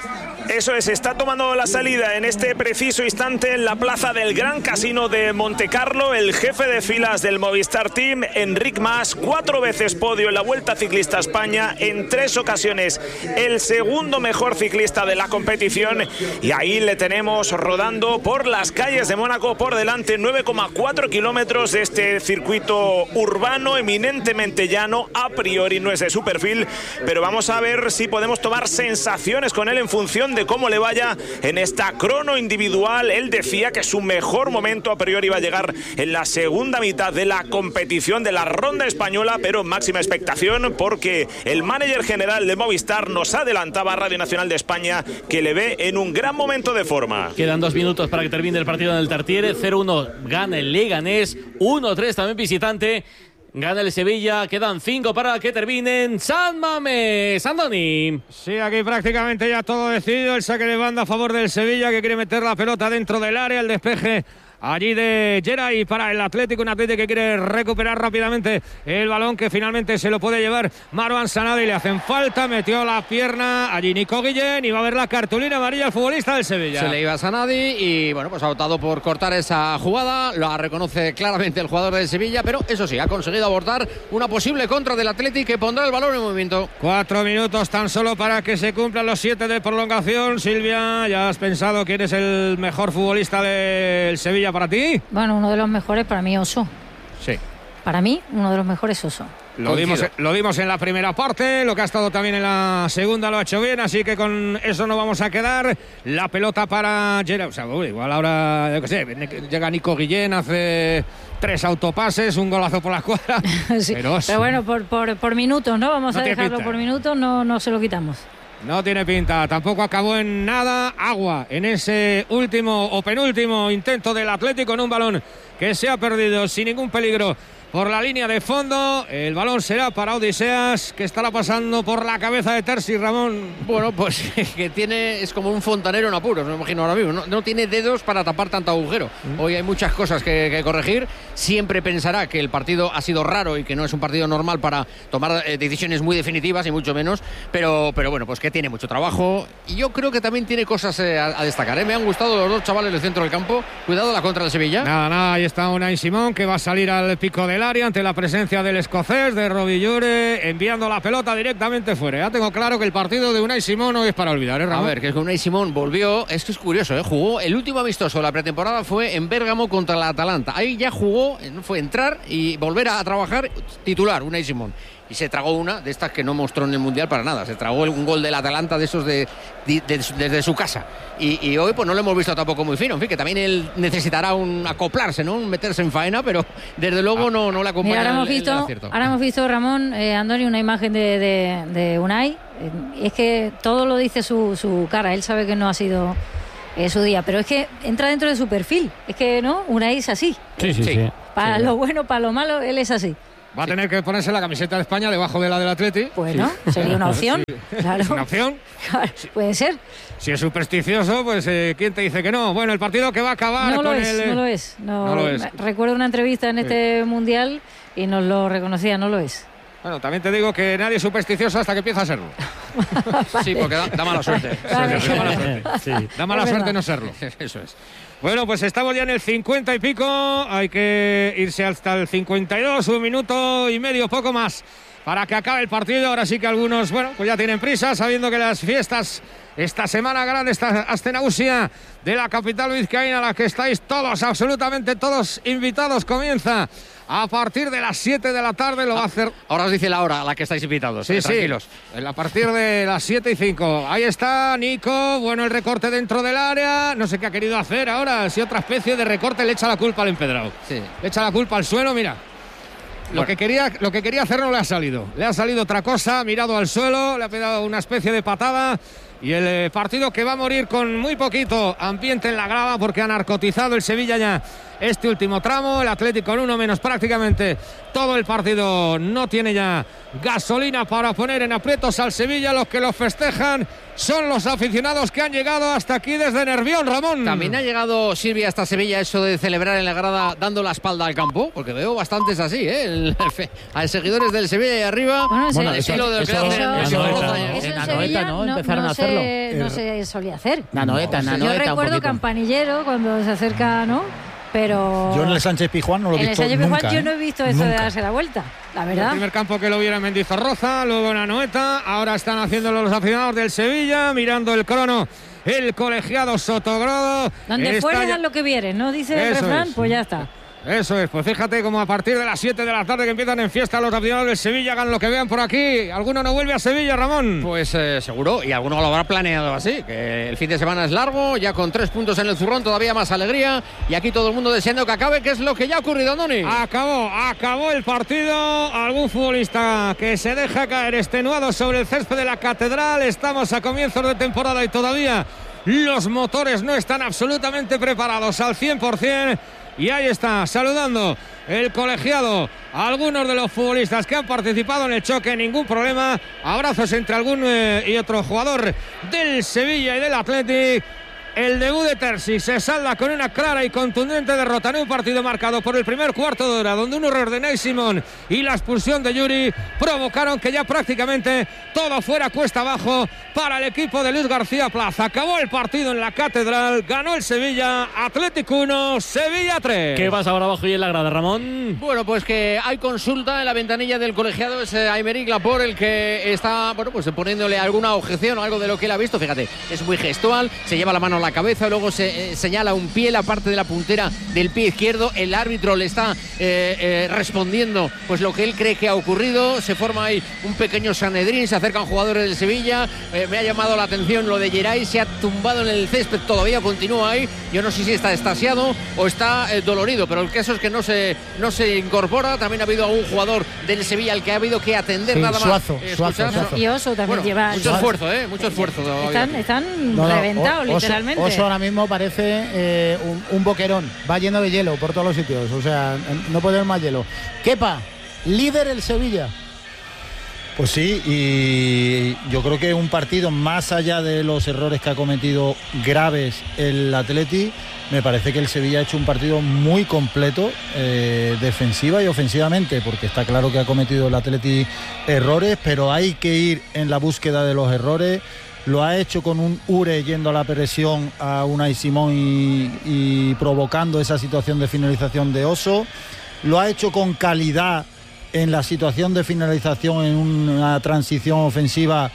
Eso es, está tomando la salida en este preciso instante en la plaza del Gran Casino de Montecarlo el jefe de filas del Movistar Team, Enric Mas, 4 veces podio en la Vuelta Ciclista a España, en 3 ocasiones el segundo mejor ciclista de la competición, y ahí le tenemos rodando por las calles de Mónaco, por delante 9,4 kilómetros de este circuito urbano eminentemente llano. A priori no es de su perfil, pero vamos a ver si podemos tomar sensaciones con él en función de cómo le vaya en esta crono individual. Él decía que su mejor momento a priori iba a llegar en la segunda mitad de la competición de la ronda española, pero máxima expectación porque el manager general de Movistar nos adelantaba a Radio Nacional de España que le ve en un gran momento de forma. Quedan 2 minutos para que termine el partido en el Tartiere. 0-1 gana el Leganés, 1-3 también visitante. Gana el Sevilla, quedan 5 para que terminen. San Mamés, Andoni. Sí, aquí prácticamente ya todo decidido. El saque de banda a favor del Sevilla, que quiere meter la pelota dentro del área. El despeje allí de Geray para el Atlético, un Atlético que quiere recuperar rápidamente el balón, que finalmente se lo puede llevar Marouane Sanadi. Le hacen falta, metió la pierna allí Nico Guillén y va a ver la cartulina amarilla al futbolista del Sevilla. Se le iba a Sanadi y bueno, pues ha optado por cortar esa jugada. Lo reconoce claramente el jugador del Sevilla, pero eso sí, ha conseguido abortar una posible contra del Atlético que pondrá el balón en movimiento. 4 minutos tan solo para que se cumplan los 7 de prolongación. Silvia, ¿ya has pensado quién es el mejor futbolista del Sevilla para ti? Bueno, uno de los mejores para mí, Oso. Sí. Para mí, uno de los mejores, Oso. Lo dimos en la primera parte, lo que ha estado también en la segunda lo ha hecho bien, así que con eso no vamos a quedar. La pelota para Gerard, o sea, igual ahora, yo qué sé, llega Nico Guillén, hace 3 autopases, un golazo por la escuadra. Sí, pero bueno, por minutos, ¿no? Vamos a dejarlo por minutos, no se lo quitamos. No tiene pinta, tampoco acabó en nada. Agua en ese último o penúltimo intento del Atlético en un balón que se ha perdido sin ningún peligro por la línea de fondo. El balón será para Odiseas, que estará pasando por la cabeza de Terzi, Ramón. Bueno, pues que es como un fontanero en apuros, me imagino ahora mismo. No tiene dedos para tapar tanto agujero. Hoy hay muchas cosas que corregir. Siempre pensará que el partido ha sido raro y que no es un partido normal para tomar decisiones muy definitivas, y mucho menos. Pero bueno, pues que tiene mucho trabajo. Y yo creo que también tiene cosas a destacar, ¿eh? Me han gustado los 2 chavales del centro del campo. Cuidado la contra del Sevilla. Nada, ahí está Unai Simón, que va a salir al pico del área ante la presencia del escocés, de Robillure, enviando la pelota directamente fuera. Ya tengo claro que el partido de Unai Simón no es para olvidar, ¿eh, Ramón? A ver, que Unai Simón volvió, esto es curioso, jugó el último amistoso de la pretemporada fue en Bérgamo contra la Atalanta. Ahí ya jugó, fue entrar y volver a trabajar titular, Unai Simón. Y se tragó una de estas que no mostró en el Mundial para nada. Se tragó un gol del Atalanta de esos desde su casa. Y hoy pues no lo hemos visto tampoco muy fino. En fin, que también él necesitará acoplarse, ¿no? Meterse en faena, pero desde luego no le acompaña. Mira, ahora hemos visto, Ramón, Andoni, una imagen de Unai. Es que todo lo dice su cara. Él sabe que no ha sido su día, pero es que entra dentro de su perfil. Es que, ¿no? Unai es así. Sí. Para lo bueno, para lo malo, él es así. Va a tener que ponerse la camiseta de España debajo de la del Atleti. Bueno, sería una opción. Sí. Claro. ¿Es una opción? Claro, puede ser. Si es supersticioso, pues ¿quién te dice que no? Bueno, el partido que va a acabar no con lo es. Recuerdo una entrevista en este Mundial y nos lo reconocía, no lo es. Bueno, también te digo que nadie es supersticioso hasta que empieza a serlo. Vale. Sí, porque da mala suerte. Vale. Da mala suerte. Sí. Da mala suerte no serlo. Eso es. Bueno, pues estamos ya en el 50 y pico. Hay que irse hasta el 52, 1 minuto y medio, poco más, para que acabe el partido. Ahora sí que algunos, bueno, pues ya tienen prisa, sabiendo que las fiestas esta semana grande, esta Astenagusia de la capital vizcaína, a la que estáis todos, absolutamente todos invitados, comienza a partir de las 7 de la tarde. Lo va a hacer. Ahora os dice la hora a la que estáis invitados. Sí, tranquilos. A partir de las 7 y 5. Ahí está Nico. Bueno, el recorte dentro del área. No sé qué ha querido hacer ahora. Si otra especie de recorte, le echa la culpa al empedrado. Sí. Le echa la culpa al suelo, mira. Lo que quería hacer no le ha salido. Le ha salido otra cosa, ha mirado al suelo, le ha pegado una especie de patada. Y el partido que va a morir con muy poquito ambiente en la grada, porque ha narcotizado el Sevilla ya este último tramo. El Atlético con uno menos prácticamente todo el partido. No tiene ya gasolina para poner en aprietos al Sevilla. Los que lo festejan son los aficionados que han llegado hasta aquí desde Nervión, Ramón. También ha llegado Silvia hasta Sevilla eso de celebrar en la grada dando la espalda al campo, porque veo bastantes así, a seguidores del Sevilla y arriba. Bueno, el estilo del eso en Sevilla ¿no? Empezaron a hacerlo. No se solía hacer. Nanoeta, yo recuerdo Campanillero cuando se acerca, ¿no? Pero yo en el Sánchez Pizjuán no lo he visto nunca. En el Sánchez Pizjuán yo no he visto eso de darse la vuelta, la verdad. El primer campo que lo viera en Mendizorroza, luego en Anoeta. Ahora están haciéndolo los aficionados del Sevilla, mirando el crono. El colegiado Sotogrado. Donde fueres a lo que vieres, ¿no? Dice el refrán, pues ya está. Eso es, pues fíjate como a partir de las 7 de la tarde que empiezan en fiesta los aficionados del Sevilla, hagan lo que vean por aquí. ¿Alguno no vuelve a Sevilla, Ramón? Pues seguro, y alguno lo habrá planeado así, que el fin de semana es largo, ya con 3 puntos en el zurrón, todavía más alegría, y aquí todo el mundo deseando que acabe, que es lo que ya ha ocurrido, Andoni. Acabó el partido. Algún futbolista que se deja caer extenuado sobre el césped de la Catedral. Estamos a comienzos de temporada y todavía los motores no están absolutamente preparados al 100%. Y ahí está, saludando el colegiado a algunos de los futbolistas que han participado en el choque, ningún problema. Abrazos entre algún y otro jugador del Sevilla y del Athletic. El debut de Terzi se salda con una clara y contundente derrota en un partido marcado por el primer cuarto de hora, donde un error de Unai Simón y la expulsión de Yuri provocaron que ya prácticamente todo fuera cuesta abajo para el equipo de Luis García Plaza. Acabó el partido en la Catedral, ganó el Sevilla, Atlético 1, Sevilla 3. ¿Qué pasa ahora abajo y en la grada, Ramón? Bueno, pues que hay consulta en la ventanilla del colegiado, es Aymeric Laporte el que está, pues poniéndole alguna objeción o algo de lo que él ha visto. Fíjate, es muy gestual, se lleva la mano a la cabeza, luego se señala un pie, la parte de la puntera del pie izquierdo. El árbitro le está respondiendo pues lo que él cree que ha ocurrido. Se forma ahí un pequeño Sanedrín, se acercan jugadores del Sevilla. Me ha llamado la atención lo de Geray, se ha tumbado en el césped, todavía continúa ahí. Yo no sé si está extasiado o está dolorido, pero el caso es que no se incorpora. También ha habido algún jugador del Sevilla al que ha habido que atender, nada Suazo. Y Oso también lleva mucho esfuerzo. Están reventados, literalmente. Oso ahora mismo parece un boquerón, va lleno de hielo por todos los sitios, o sea, no puede haber más hielo. Kepa, líder el Sevilla. Pues sí, y yo creo que un partido más allá de los errores que ha cometido graves el Atleti, me parece que el Sevilla ha hecho un partido muy completo, defensiva y ofensivamente, porque está claro que ha cometido el Atleti errores, pero hay que ir en la búsqueda de los errores. Lo ha hecho con un Ure yendo a la presión a Unai Simón y provocando esa situación de finalización de Oso. lo ha hecho con calidad en la situación de finalización, en una transición ofensiva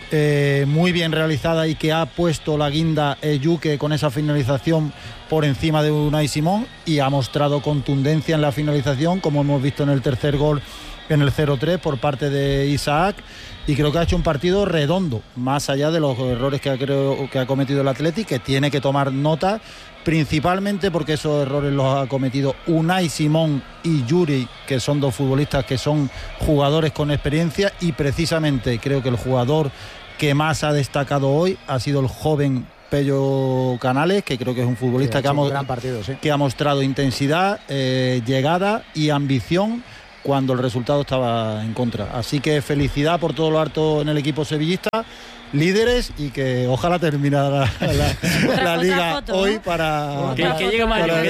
muy bien realizada, y que ha puesto la guinda Yuke con esa finalización por encima de Unai Simón, y ha mostrado contundencia en la finalización, como hemos visto en el tercer gol en el 0-3 por parte de Isaac, y creo que ha hecho un partido redondo, más allá de los errores que ha cometido el Athletic, que tiene que tomar nota, principalmente porque esos errores los ha cometido Unai Simón y Yuri, que son dos futbolistas que son jugadores con experiencia, y precisamente creo que el jugador que más ha destacado hoy ha sido el joven Pello Canales, que creo que es un futbolista que ha mostrado intensidad, llegada y ambición cuando el resultado estaba en contra. Así que felicidad por todo lo harto en el equipo sevillista, líderes, y que ojalá terminara la liga hoy para... Que llegue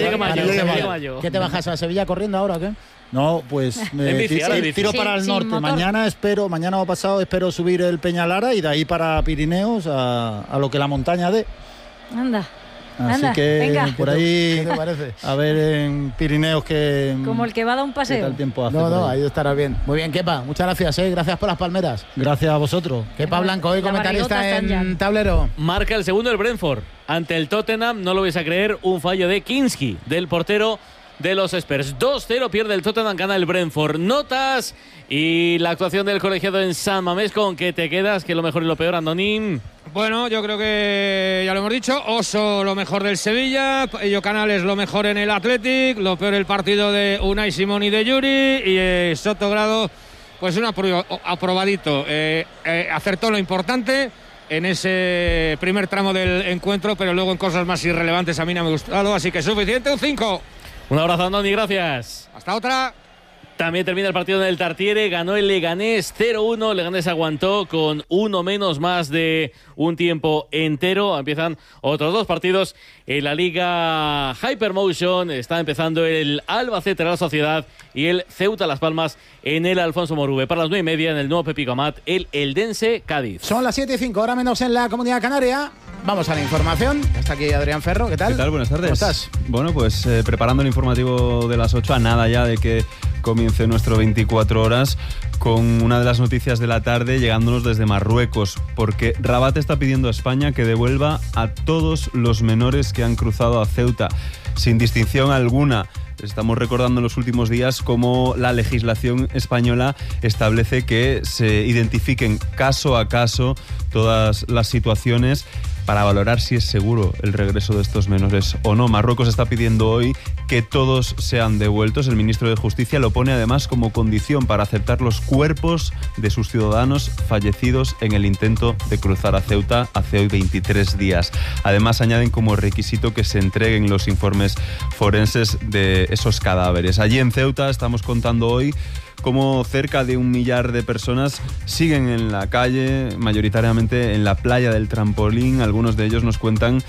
mayo. ¿Qué te bajas a Sevilla corriendo ahora o qué? No, pues tiro para el norte. Mañana o pasado espero subir el Peñalara, y de ahí para Pirineos a lo que la montaña dé. Anda. Así que venga. Por ahí, ¿Qué te parece? A ver en Pirineos que... Como el que va a dar un paseo. El tiempo hace ahí estará bien. Muy bien, Kepa, muchas gracias, gracias por las palmeras. Gracias a vosotros. Kepa Blanco, hoy comentarista en Tablero. Marca el segundo el Brentford ante el Tottenham, no lo vais a creer, un fallo de Kinski, del portero de los Spurs. 2-0 pierde el Tottenham, gana el Brentford. Notas y la actuación del colegiado en San Mamés. ¿Con qué te quedas? ¿Qué es lo mejor y lo peor, Andonín? Bueno, yo creo que ya lo hemos dicho. Oso lo mejor del Sevilla, Pello Canales lo mejor en el Athletic, lo peor el partido de Unai Simón y de Yuri, y Soto Grado pues un aprobadito. Acertó lo importante en ese primer tramo del encuentro, pero luego en cosas más irrelevantes a mí no me ha gustado, así que suficiente, un 5. Un abrazo, Andoni, gracias. Hasta otra. También termina el partido en el Tartiere, ganó el Leganés 0-1, Leganés aguantó con uno menos más de un tiempo entero. Empiezan otros dos partidos en la Liga Hypermotion, está empezando el Albacete Real Sociedad y el Ceuta Las Palmas en el Alfonso Morube. Para las 9:30 en el nuevo Pepico Amat, el Eldense Cádiz. Son las 7:05, hora menos en la Comunidad Canaria. Vamos a la información. Está aquí Adrián Ferro, ¿qué tal? ¿Qué tal? Buenas tardes. ¿Cómo estás? Bueno, pues preparando el informativo de las 8, a nada ya de que comience nuestro 24 horas, con una de las noticias de la tarde llegándonos desde Marruecos, porque Rabat está pidiendo a España que devuelva a todos los menores que han cruzado a Ceuta, sin distinción alguna. Estamos recordando en los últimos días cómo la legislación española establece que se identifiquen caso a caso todas las situaciones para valorar si es seguro el regreso de estos menores o no. Marruecos está pidiendo hoy que todos sean devueltos. El ministro de Justicia lo pone además como condición para aceptar los cuerpos de sus ciudadanos fallecidos en el intento de cruzar a Ceuta hace hoy 23 días. Además añaden como requisito que se entreguen los informes forenses de esos cadáveres. Allí en Ceuta estamos contando hoy cómo cerca de 1 millar de personas siguen en la calle, mayoritariamente en la playa del Trampolín. Algunos de ellos nos cuentan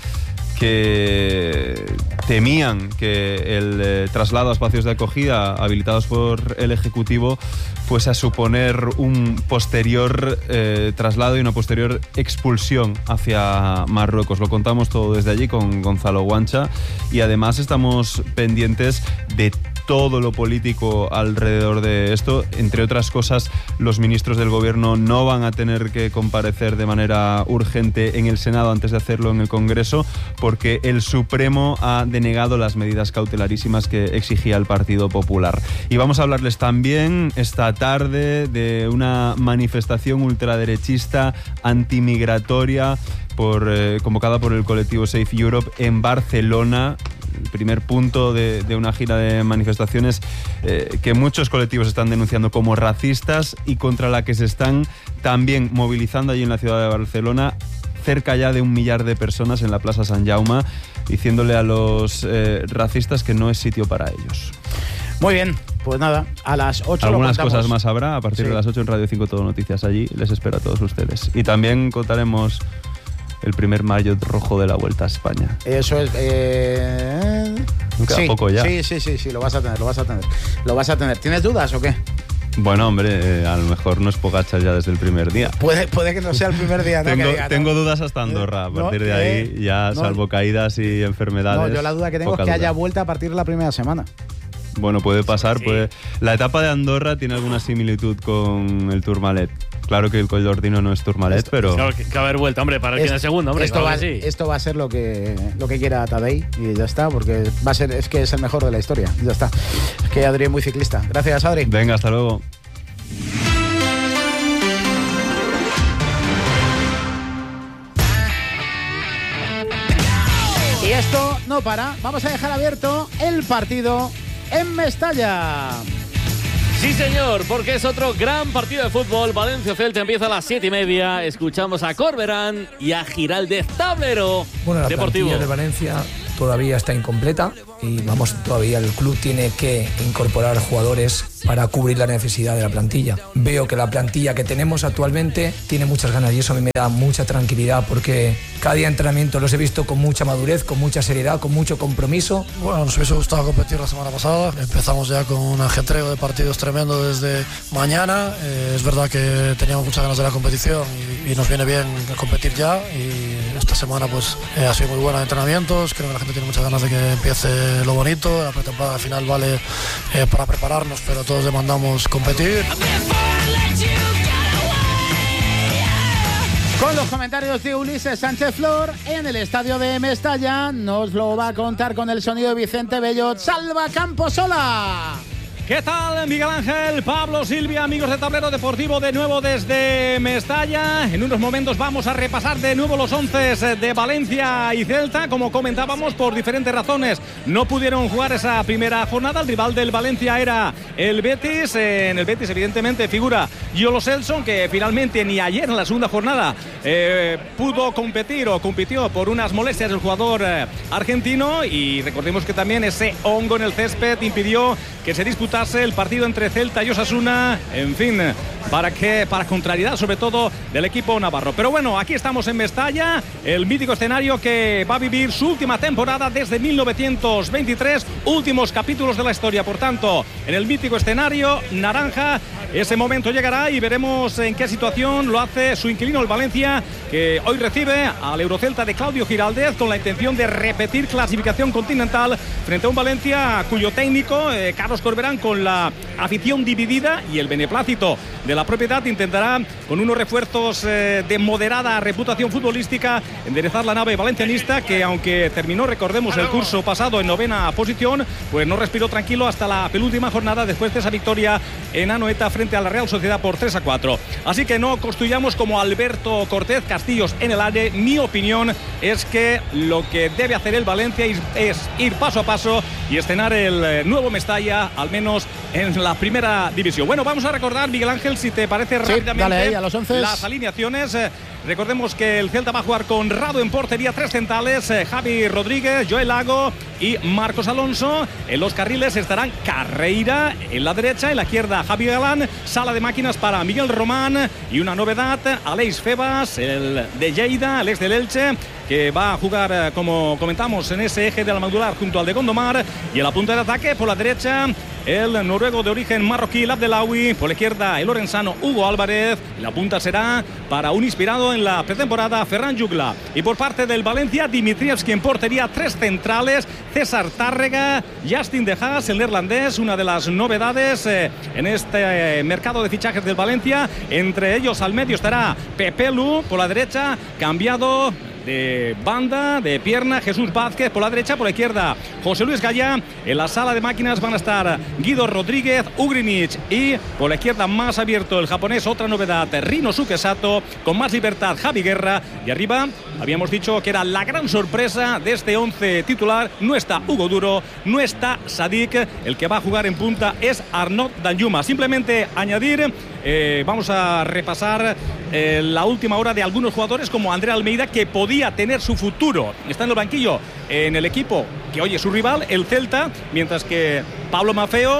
que temían que el traslado a espacios de acogida habilitados por el Ejecutivo fuese a suponer un posterior traslado y una posterior expulsión hacia Marruecos. Lo contamos todo desde allí con Gonzalo Guancha, y además estamos pendientes de todo lo político alrededor de esto. Entre otras cosas, los ministros del gobierno no van a tener que comparecer de manera urgente en el Senado antes de hacerlo en el Congreso, porque el Supremo ha denegado las medidas cautelarísimas que exigía el Partido Popular. Y vamos a hablarles también esta tarde de una manifestación ultraderechista antimigratoria convocada por el colectivo Safe Europe en Barcelona. El primer punto de una gira de manifestaciones que muchos colectivos están denunciando como racistas, y contra la que se están también movilizando allí en la ciudad de Barcelona cerca ya de 1 millar de personas en la Plaza Sant Jaume, diciéndole a los racistas que no es sitio para ellos. Muy bien, pues nada, a las 8 algunas cosas más habrá a partir de las 8 en Radio 5 Todo Noticias. Allí les espero a todos ustedes. Y también contaremos el primer maillot rojo de la Vuelta a España. Eso es... Queda poco ya. Sí, lo vas a tener. ¿Tienes dudas o qué? Bueno, hombre, a lo mejor no es Pogačar ya desde el primer día. Puede que no sea el primer día, ¿no? Tengo dudas hasta Andorra. A partir de ahí, ya salvo caídas y enfermedades. No, yo la duda que tengo es que haya vuelta a partir de la primera semana. Bueno, puede pasar. Sí. La etapa de Andorra tiene alguna similitud con el Tourmalet. Claro que el Coll d'Ordino no es Tourmalet, pero... Claro, que haber vuelto, hombre, para el que en el segundo, hombre. Esto, claro va, que sí. esto va a ser lo que quiera Tadej y ya está, porque va a ser, es que es el mejor de la historia. Ya está. Es que Adri es muy ciclista. Gracias, Adri. Venga, hasta luego. Y esto no para. Vamos a dejar abierto el partido en Mestalla. Sí, señor, porque es otro gran partido de fútbol. Valencia-Celta empieza a las 7:30. Escuchamos a Corberán y a Giraldez Tablero. Bueno, la Deportivo plantilla de Valencia todavía está incompleta y todavía el club tiene que incorporar jugadores para cubrir la necesidad de la plantilla. Veo que la plantilla que tenemos actualmente tiene muchas ganas y eso a mí me da mucha tranquilidad porque cada día de entrenamiento los he visto con mucha madurez, con mucha seriedad, con mucho compromiso. Bueno, nos hubiese gustado competir la semana pasada. Empezamos ya con un ajetreo de partidos tremendo desde mañana. Es verdad que teníamos muchas ganas de la competición y nos viene bien competir ya. Y esta semana pues ha sido muy buena de entrenamientos. Creo que la gente tiene muchas ganas de que empiece lo bonito. La pretemporada final vale para prepararnos, pero todos demandamos competir. Con los comentarios de Ulises Sánchez Flor en el estadio de Mestalla, nos lo va a contar con el sonido de Vicente Bellot. ¡Salva Camposola! ¿Qué tal, Miguel Ángel, Pablo, Silvia, amigos de Tablero Deportivo, de nuevo desde Mestalla? En unos momentos vamos a repasar de nuevo los 11 de Valencia y Celta. Como comentábamos, por diferentes razones no pudieron jugar esa primera jornada. El rival del Valencia era el Betis. En el Betis, evidentemente, figura Lo Celso, que finalmente ni ayer en la segunda jornada pudo competir o compitió por unas molestias del jugador argentino. Y recordemos que también ese hongo en el césped impidió que se disputase el partido entre Celta y Osasuna, en fin, para contrariedad sobre todo del equipo navarro. Pero bueno, aquí estamos en Mestalla, el mítico escenario que va a vivir su última temporada desde 1923, últimos capítulos de la historia. Por tanto, en el mítico escenario naranja, ese momento llegará y veremos en qué situación lo hace su inquilino el Valencia, que hoy recibe al Eurocelta de Claudio Giraldez con la intención de repetir clasificación continental frente a un Valencia cuyo técnico, Carlos Corberán, con la afición dividida y el beneplácito de la propiedad, intentará con unos refuerzos de moderada reputación futbolística enderezar la nave valencianista, que aunque terminó, recordemos, el curso pasado en 9ª posición, pues no respiró tranquilo hasta la penúltima jornada después de esa victoria en Anoeta frente a la Real Sociedad por 3-4. Así que no construyamos como Alberto Cortés castillos en el aire. Mi opinión es que lo que debe hacer el Valencia es ir paso a paso y estrenar el nuevo Mestalla, al menos en la primera división. Bueno, vamos a recordar, Miguel Ángel, si te parece, rápidamente dale ahí, a los 11. Las alineaciones. Recordemos que el Celta va a jugar con Rado en portería, 3 centrales, Javi Rodríguez, Joel Lago y Marcos Alonso. En los carriles estarán Carreira en la derecha, en la izquierda Javi Galán, sala de máquinas para Miguel Román y una novedad, Aleix Febas, el de Lleida, el ex del Elche, que va a jugar, como comentamos, en ese eje de la medular junto al de Gondomar, y en la punta de ataque por la derecha el noruego de origen marroquí, el Abdelawi, por la izquierda el lorenzano Hugo Álvarez, y la punta será para un inspirado en la pretemporada, Ferran Jugla. Y por parte del Valencia, Dimitrievski en portería, 3 centrales, César Tárrega, Justin De Haas, el neerlandés, una de las novedades en este mercado de fichajes del Valencia. Entre ellos al medio estará Pepe Lu, por la derecha, cambiado de banda, de pierna, Jesús Vázquez por la derecha, por la izquierda José Luis Gallá. En la sala de máquinas van a estar Guido Rodríguez, Ugrinic, y por la izquierda, más abierto, el japonés, otra novedad, Rino Sukesato, con más libertad Javi Guerra, y arriba habíamos dicho que era la gran sorpresa de este 11 titular. No está Hugo Duro, no está Sadik, el que va a jugar en punta es Arnaud Danjuma. Simplemente añadir, vamos a repasar la última hora de algunos jugadores como André Almeida, que podía tener su futuro, está en el banquillo en el equipo que hoy es su rival, el Celta, mientras que Pablo Maffeo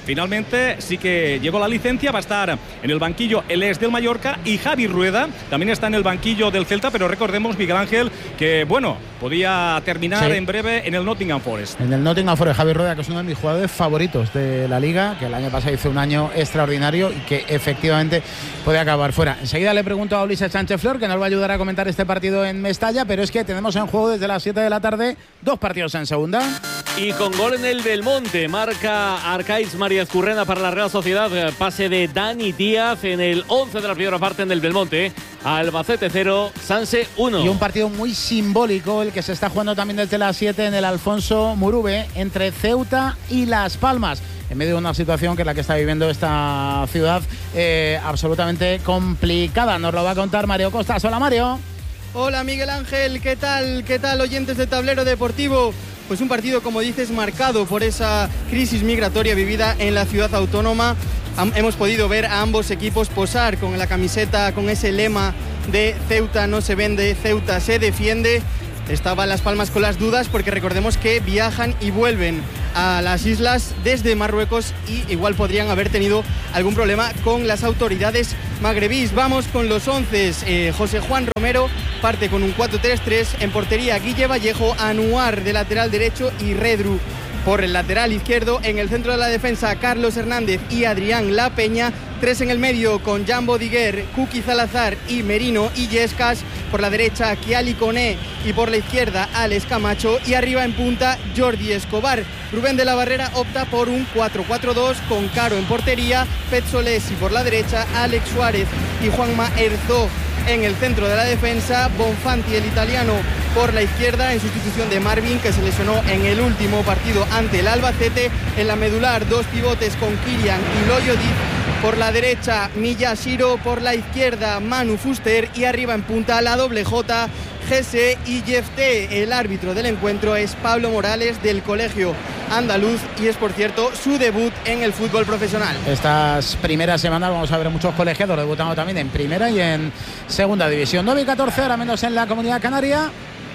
finalmente sí que llegó la licencia. Va a estar en el banquillo el ex del Mallorca y Javi Rueda también está en el banquillo del Celta, pero recordemos, Miguel Ángel, que bueno, podía terminar en breve en el Nottingham Forest. En el Nottingham Forest, Javi Rueda, que es uno de mis jugadores favoritos de la Liga, que el año pasado hizo un año extraordinario y que efectivamente puede acabar fuera. Enseguida le pregunto a Ulises Sánchez Flor, que nos va a ayudar a comentar este partido en Mestalla, pero es que tenemos en juego desde las 7 de la tarde 2 partidos en segunda. Y con gol en el Belmonte, marca Arcaiz María Ezcurrena para la Real Sociedad, pase de Dani Díaz en el 11 de la primera parte en el Belmonte. Albacete 0, Sanse 1. Y un partido muy simbólico, el que se está jugando también desde las 7 en el Alfonso Murube, entre Ceuta y Las Palmas, en medio de una situación que es la que está viviendo esta ciudad absolutamente complicada. Nos lo va a contar Mario Costas. Hola, Mario. Hola, Miguel Ángel, ¿qué tal? ¿Qué tal, oyentes de Tablero Deportivo? Pues un partido, como dices, marcado por esa crisis migratoria vivida en la ciudad autónoma. Hemos podido ver a ambos equipos posar con la camiseta, con ese lema de Ceuta no se vende, Ceuta se defiende. Estaban Las Palmas con las dudas porque recordemos que viajan y vuelven a las islas desde Marruecos y igual podrían haber tenido algún problema con las autoridades magrebíes. Vamos con los 11. José Juan Romero parte con un 4-3-3. En portería, Guille Vallejo, Anuar de lateral derecho y Redru por el lateral izquierdo. En el centro de la defensa, Carlos Hernández y Adrián La Peña. 3 en el medio con Jambo Diguer, Kuki Salazar y Merino Illescas. Por la derecha, Kiali Koné, y por la izquierda, Alex Camacho. Y arriba en punta, Jordi Escobar. Rubén de la Barrera opta por un 4-4-2 con Caro en portería, Pezzolesi por la derecha, Alex Suárez y Juanma Herzog en el centro de la defensa. Bonfanti, el italiano, por la izquierda en sustitución de Marvin, que se lesionó en el último partido ante el Albacete. En la medular, 2 pivotes con Kirian y Loyodic. Por la derecha, Miyashiro, por la izquierda, Manu Fuster, y arriba en punta la doble J, Gese y Jefté. El árbitro del encuentro es Pablo Morales, del Colegio Andaluz, y es, por cierto, su debut en el fútbol profesional. Estas primeras semanas vamos a ver muchos colegiados debutando también en primera y en segunda división. 9-14, ahora menos en la Comunidad Canaria.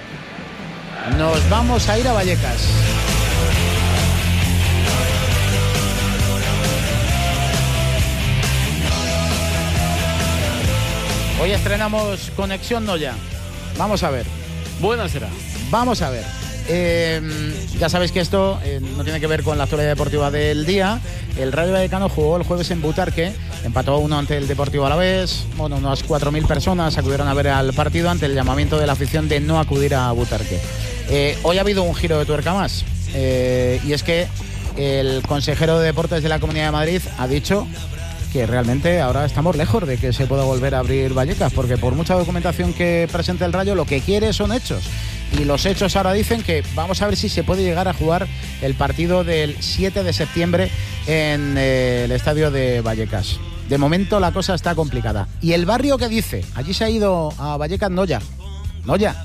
Nos vamos a ir a Vallecas. Hoy estrenamos Conexión Noya. Vamos a ver. Buena será. Vamos a ver. Ya sabéis que esto no tiene que ver con la actualidad deportiva del día. El Rayo Vallecano jugó el jueves en Butarque, empató 1 ante el Deportivo Alavés. Bueno, unas 4.000 personas acudieron a ver al partido ante el llamamiento de la afición de no acudir a Butarque. Hoy ha habido un giro de tuerca más, y es que el consejero de Deportes de la Comunidad de Madrid ha dicho que realmente ahora estamos lejos de que se pueda volver a abrir Vallecas, porque por mucha documentación que presente el Rayo, lo que quiere son hechos. Y los hechos ahora dicen que vamos a ver si se puede llegar a jugar el partido del 7 de septiembre en el estadio de Vallecas. De momento la cosa está complicada. ¿Y el barrio qué dice? Allí se ha ido a Vallecas Noya. Noya.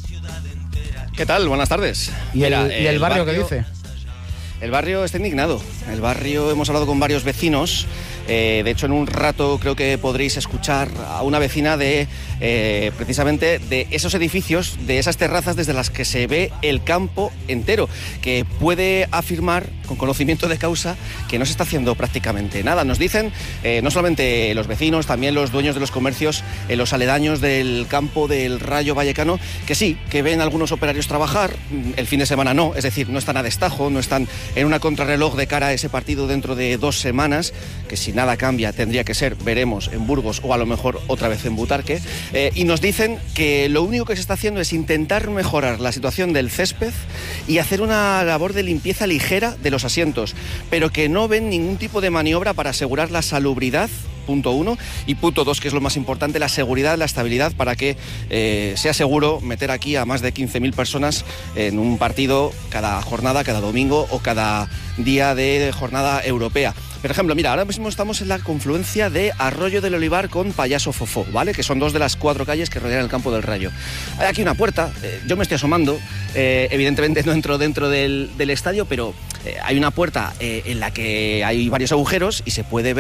¿Qué tal? Buenas tardes. ¿Y el barrio qué dice? El barrio está indignado. El barrio, hemos hablado con varios vecinos. De hecho, en un rato creo que podréis escuchar a una vecina de precisamente de esos edificios, de esas terrazas desde las que se ve el campo entero, que puede afirmar con conocimiento de causa que no se está haciendo prácticamente nada. Nos dicen, no solamente los vecinos, también los dueños de los comercios, los aledaños del campo del Rayo Vallecano, que sí, que ven algunos operarios trabajar, el fin de semana no, es decir, no están a destajo, no están en una contrarreloj de cara a ese partido dentro de 2 semanas, que si nada cambia tendría que ser, veremos, en Burgos o a lo mejor otra vez en Butarque. Y nos dicen que lo único que se está haciendo es intentar mejorar la situación del césped y hacer una labor de limpieza ligera de los asientos, pero que no ven ningún tipo de maniobra para asegurar la salubridad, punto 1, y punto 2, que es lo más importante, la seguridad, la estabilidad, para que sea seguro meter aquí a más de 15.000 personas en un partido cada jornada, cada domingo o cada día de jornada europea. Por ejemplo, mira, ahora mismo estamos en la confluencia de Arroyo del Olivar con Payaso Fofó, ¿vale? Que son 2 de las 4 calles que rodean el campo del Rayo. Hay aquí una puerta, yo me estoy asomando, evidentemente no entro dentro del estadio, pero hay una puerta en la que hay varios agujeros y se puede ver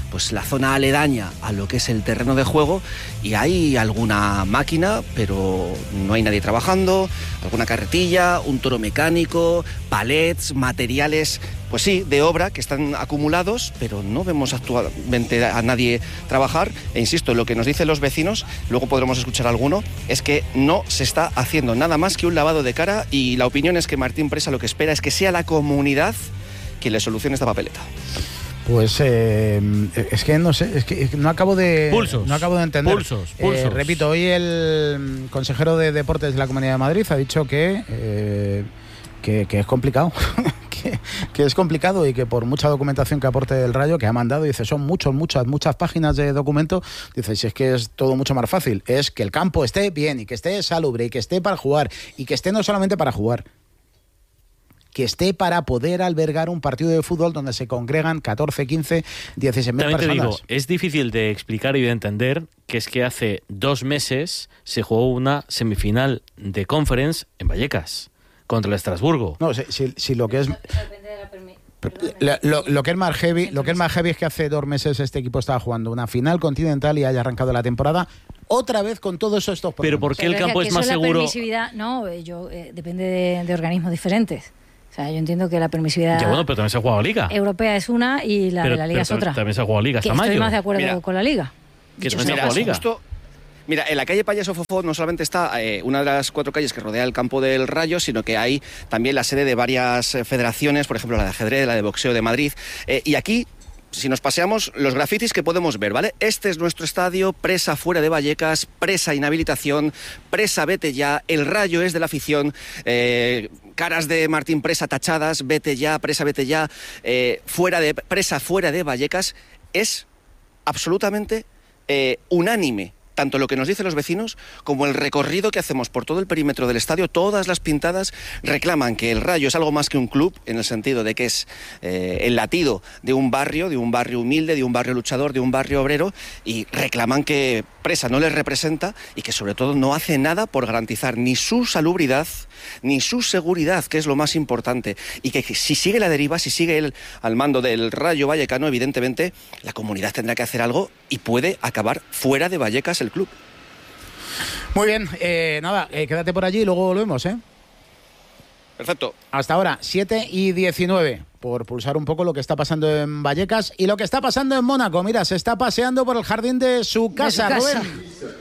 pues la zona aledaña a lo que es el terreno de juego, y hay alguna máquina, pero no hay nadie trabajando, alguna carretilla, un toro mecánico, palets, materiales, pues sí, de obra que están acumulados, pero no vemos actualmente a nadie trabajar. E insisto, lo que nos dicen los vecinos, luego podremos escuchar alguno, es que no se está haciendo nada más que un lavado de cara, y la opinión es que Martín Presa lo que espera es que sea la comunidad quien le solucione esta papeleta. Pues es que no sé, es que no acabo de entender. Pulsos. Repito, hoy el consejero de Deportes de la Comunidad de Madrid ha dicho que es complicado. que es complicado, y que por mucha documentación que aporte el Rayo, que ha mandado, dice, son muchas páginas de documento, dice, si es que es todo mucho más fácil, es que el campo esté bien, y que esté salubre, y que esté para jugar, y que esté no solamente para jugar, que esté para poder albergar un partido de fútbol donde se congregan 14, 15, 16 mil personas. Te digo, es difícil de explicar y de entender que es que hace 2 meses se jugó una semifinal de Conference en Vallecas contra el Estrasburgo. No, si lo que es... Lo que es más heavy, es que hace 2 meses este equipo estaba jugando una final continental y haya arrancado la temporada otra vez con todos estos problemas. Pero ¿por qué el campo es más seguro? La permisividad, depende de organismos diferentes. O sea, yo entiendo que la permisividad... Ya, bueno, pero también se ha jugado Liga. Europea es una y la de la Liga es otra. También se ha jugado Liga hasta mayo. Estoy más de acuerdo con la Liga. Que también se ha jugado Liga. Mira, en la calle Payaso Fofó no solamente está una de las 4 calles que rodea el campo del Rayo, sino que hay también la sede de varias federaciones, por ejemplo la de ajedrez, la de boxeo de Madrid, y aquí, si nos paseamos, los grafitis que podemos ver, ¿vale? Este es nuestro estadio, Presa fuera de Vallecas, Presa inhabilitación, Presa vete ya, el Rayo es de la afición, caras de Martín Presa tachadas, vete ya, Presa vete ya, Presa fuera de Vallecas. Es absolutamente unánime tanto lo que nos dicen los vecinos como el recorrido que hacemos por todo el perímetro del estadio. Todas las pintadas reclaman que el Rayo es algo más que un club, en el sentido de que es el latido de un barrio humilde, de un barrio luchador, de un barrio obrero, y reclaman que Presa no les representa y que sobre todo no hace nada por garantizar ni su salubridad ni su seguridad, que es lo más importante, y que si sigue la deriva, si sigue él al mando del Rayo Vallecano, evidentemente la comunidad tendrá que hacer algo y puede acabar fuera de Vallecas el club. Muy bien, quédate por allí y luego volvemos, ¿eh? Perfecto. Hasta ahora, 7:19, por pulsar un poco lo que está pasando en Vallecas y lo que está pasando en Mónaco. Mira, se está paseando por el jardín de su casa, Rubén.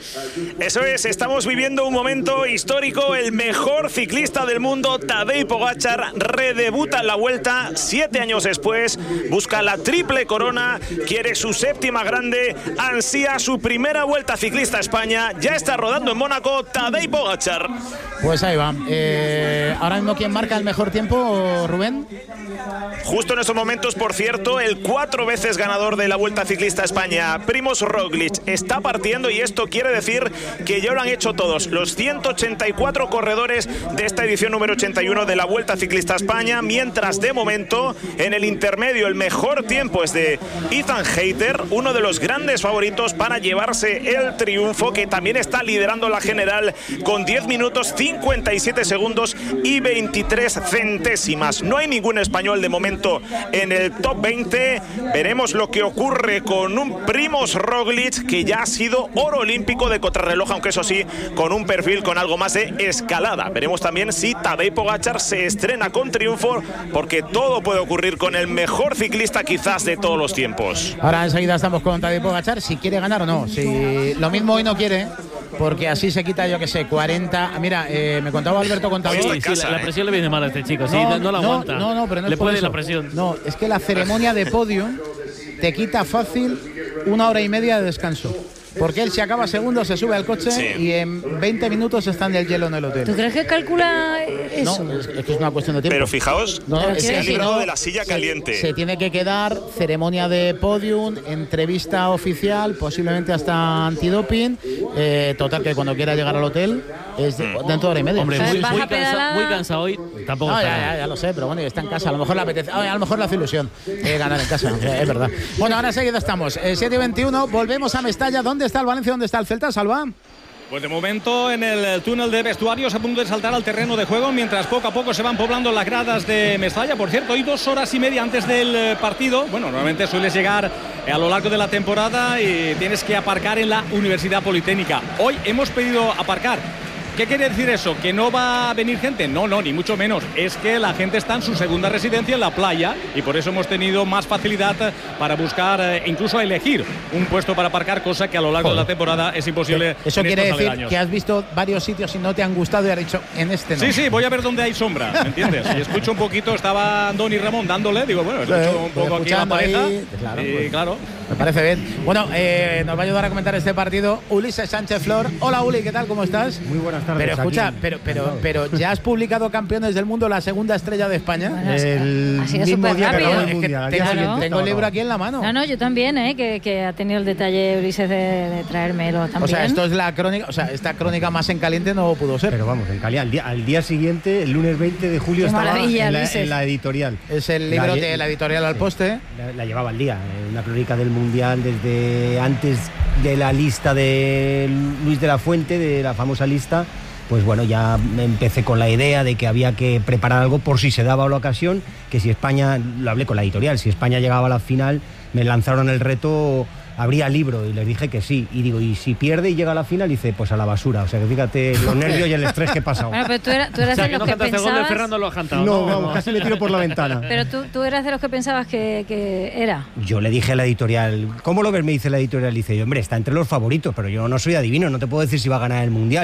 Eso es, estamos viviendo un momento histórico. El mejor ciclista del mundo, Tadej Pogačar, redebuta en la Vuelta 7 años después, busca la triple corona, quiere su 7ª grande, ansía su primera Vuelta ciclista a España. Ya está rodando en Mónaco Tadej Pogačar. Pues ahí va. Ahora mismo, ¿quién marca el mejor tiempo, Rubén? Justo en estos momentos, por cierto, el 4 veces ganador de la Vuelta Ciclista a España, Primož Roglič, está partiendo, y esto quiere decir que ya lo han hecho todos los 184 corredores de esta edición número 81 de la Vuelta Ciclista a España, mientras de momento en el intermedio el mejor tiempo es de Ethan Hayter, uno de los grandes favoritos para llevarse el triunfo, que también está liderando la general con 10 minutos 57 segundos y 23 centésimas. No hay ningún español de momento en el top 20. Veremos lo que ocurre con un Primož Roglič, que ya ha sido oro olímpico de contrarreloj, aunque eso sí, con un perfil con algo más de escalada. Veremos también si Tadej Pogačar se estrena con triunfo, porque todo puede ocurrir con el mejor ciclista quizás de todos los tiempos. Ahora enseguida estamos con Tadej Pogačar, si quiere ganar o no. Si lo mismo hoy no quiere, porque así se quita, yo que sé, 40. Mira, me contaba Alberto Contador. La presión le viene mal a este chico, no la aguanta. No, pero no le es por puede eso. La presión. No, es que la ceremonia de podio te quita fácil 1 hora y media de descanso. Porque él, si acaba segundo, se sube al coche y en 20 minutos está en el hielo en el hotel. ¿Tú crees que calcula eso? No, es que es una cuestión de tiempo. Pero fijaos, se ha librado de la silla caliente. Se tiene que quedar, ceremonia de podium, entrevista oficial, posiblemente hasta antidoping. Total, que cuando quiera llegar al hotel es dentro de hora y media. Hombre, muy cansado hoy. Tampoco ya lo sé, pero bueno, está en casa. A lo mejor le apetece. A lo mejor le hace ilusión ganar en casa. Es verdad. Bueno, ahora enseguida estamos. 7:21, volvemos a Mestalla. ¿Dónde está el Valencia? ¿Dónde está el Celta, Salva? Pues de momento en el túnel de vestuarios a punto de saltar al terreno de juego, mientras poco a poco se van poblando las gradas de Mestalla. Por cierto, hoy 2 horas y media antes del partido. Bueno, normalmente sueles llegar a lo largo de la temporada y tienes que aparcar en la Universidad Politécnica. Hoy hemos pedido aparcar. ¿Qué quiere decir eso? ¿Que no va a venir gente? No, ni mucho menos. Es que la gente está en su segunda residencia en la playa y por eso hemos tenido más facilidad para buscar, incluso elegir un puesto para aparcar, cosa que a lo largo de la temporada es imposible. Eso quiere decir que has visto varios sitios y no te han gustado y has dicho, en este no. Sí, voy a ver dónde hay sombra, ¿me entiendes? Y escucho un poquito, estaba Andoni y Ramón dándole, digo, bueno, escucho un poco aquí la pareja. Claro. Me parece bien. Bueno, nos va a ayudar a comentar este partido Ulises Sánchez Flor. Hola, Uli, ¿qué tal? ¿Cómo estás? Muy buenas tardes. Pero escucha, pero ¿ya has publicado Campeones del Mundo, la segunda estrella de España? Bueno, ha sido súper rápido. Tengo el libro aquí en la mano. No, yo también, que ha tenido el detalle Ulises de traérmelo también. O sea, esto es la crónica, esta crónica más en caliente no pudo ser. Pero vamos, en caliente. Al día siguiente, el lunes 20 de julio, estaba en la editorial. Es el libro de la editorial Al Poste. La llevaba al día, una crónica del Mundial desde antes de la lista de Luis de la Fuente, de la famosa lista. Pues bueno, ya empecé con la idea de que había que preparar algo por si se daba la ocasión, que si España, lo hablé con la editorial, si España llegaba a la final, me lanzaron el reto, habría libro, y les dije que sí. Y digo, y si pierde y llega a la final, dice, pues a la basura. O sea, que fíjate los nervios y el estrés que he pasado. Bueno, pero tú eras de los que pensabas... gol de Fernando lo has cantado. No, vamos, casi me tiro por la ventana. Pero tú eras de los que pensabas que era. Yo le dije a la editorial, ¿cómo lo ves? Me dice la editorial, dice, hombre, está entre los favoritos, pero yo no soy adivino, no te puedo decir si va a ganar el Mundial.